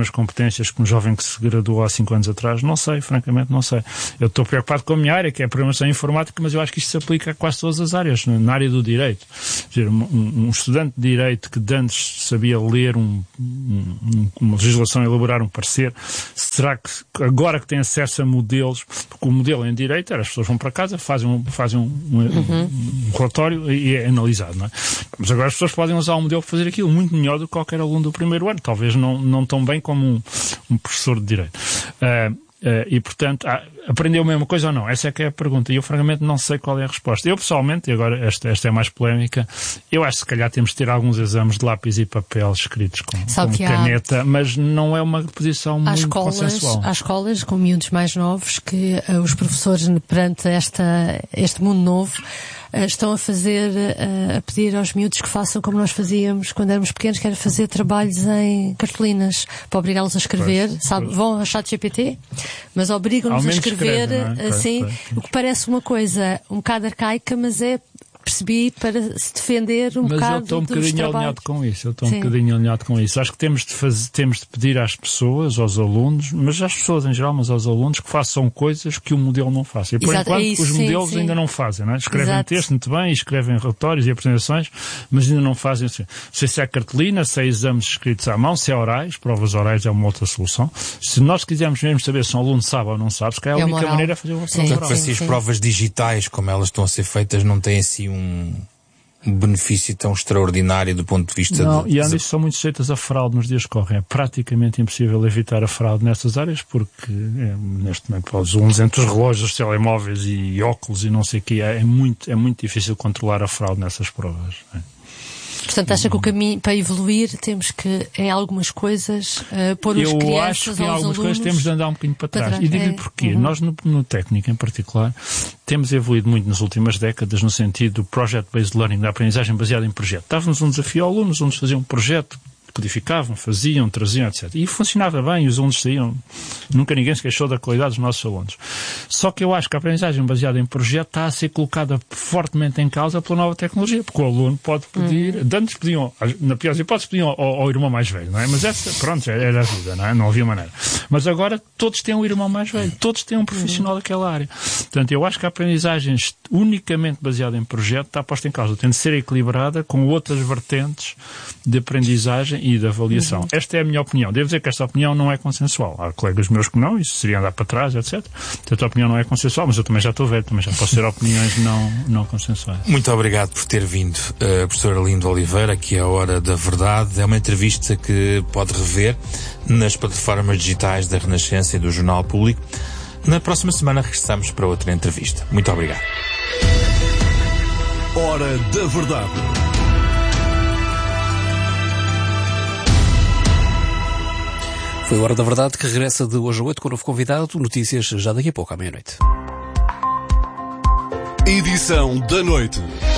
mesmas competências que um jovem que se graduou há cinco anos atrás? Não sei, francamente não sei. Eu estou preocupado com a minha área, que é a programação informática, mas eu acho que isto se aplica a quase todas as áreas, na área do direito. Quer dizer, um, um estudante de direito que antes sabia ler um, um, uma legislação e elaborar um parecer, será que agora que tem acesso a modelos, porque o modelo em direito era as pessoas vão para casa, fazem um, fazem um, um, uhum. um relatório e é analisado, não é? Mas agora as pessoas podem usar o modelo para fazer aquilo muito melhor do que qualquer aluno do primeiro ano, talvez não, não tão bem como um, um professor de direito. Uh, Uh, e, portanto, ah, aprendeu a mesma coisa ou não? Essa é que é a pergunta. E eu, francamente, não sei qual é a resposta. Eu, pessoalmente, e agora esta, esta é mais polémica, eu acho que se calhar temos de ter alguns exames de lápis e papel escritos com, com caneta, há... mas não é uma posição há muito escolas, consensual. Há escolas com miúdos mais novos que uh, os professores, perante esta, este mundo novo, Uh, estão a fazer, uh, a pedir aos miúdos que façam como nós fazíamos quando éramos pequenos, que era fazer trabalhos em cartolinas, para obrigá-los a escrever, pois, sabe? Pois. Vão ao chat G P T, mas obrigam-nos a escrever, escreve, é? assim, pois, pois. O que parece uma coisa um bocado arcaica, mas é, percebi, para se defender um mas bocado eu estou um bocadinho trabalhos. alinhado com isso, eu estou um bocadinho alinhado com isso. Acho que temos de, fazer, temos de pedir às pessoas, aos alunos, mas às pessoas em geral, mas aos alunos, que façam coisas que o modelo não faça. E por Exato, enquanto é isso, os sim, modelos sim. ainda não fazem, não é? Escrevem Exato. texto muito bem, escrevem relatórios e apresentações, mas ainda não fazem assim. Se é cartolina, se é exames escritos à mão, se é orais, provas orais é uma outra solução. Se nós quisermos mesmo saber se um aluno sabe ou não sabe, se calhar é a única moral. maneira é fazer uma prova oral. Para si, as provas digitais, como elas estão a ser feitas, não têm assim um... um benefício tão extraordinário do ponto de vista... Não, de... e além disso são muito sujeitas a fraude nos dias que correm. É praticamente impossível evitar a fraude nestas áreas porque é, neste momento os alunos entre os relógios, os telemóveis e óculos e não sei o que, é, é, muito, é muito difícil controlar a fraude nessas provas. É. Portanto, acha que o caminho para evoluir temos que, em algumas coisas, uh, pôr os crianças Eu acho que em algumas alunos... coisas temos de andar um bocadinho para trás. Para trás. E digo-lhe é. porquê. Uhum. Nós, no, no técnico em particular, temos evoluído muito nas últimas décadas no sentido do Project-Based Learning, da aprendizagem baseada em projeto. Dávamos um desafio ao aluno, os alunos faziam um projeto, codificavam, faziam, traziam, etcétera. E funcionava bem, os alunos saíam. Nunca ninguém se queixou da qualidade dos nossos alunos. Só que eu acho que a aprendizagem baseada em projeto está a ser colocada fortemente em causa pela nova tecnologia, porque o aluno pode pedir, uhum. antes pediam, na pior hipótese, pediam ao, ao irmão mais velho, não é? Mas essa, pronto, era a vida, não é? Não havia maneira. Mas agora todos têm um irmão mais velho, todos têm um profissional uhum. daquela área. Portanto, eu acho que a aprendizagem unicamente baseada em projeto está posta em causa. Tem de ser equilibrada com outras vertentes de aprendizagem e de avaliação. Uhum. Esta é a minha opinião. Devo dizer que esta opinião não é consensual. Há colegas meus que não, isso seria andar para trás, etcétera. Portanto, a opinião não é consensual, mas eu também já estou velho, também já posso ter opiniões não, não consensuais. Muito obrigado por ter vindo, uh, professor Arlindo Oliveira, aqui é a Hora da Verdade. É uma entrevista que pode rever nas plataformas digitais da Renascença e do Jornal Público. Na próxima semana regressamos para outra entrevista. Muito obrigado. Hora da Verdade. Foi a Hora da Verdade que regressa de hoje a oito com o novo convidado. Notícias já daqui a pouco, à meia-noite. Edição da noite.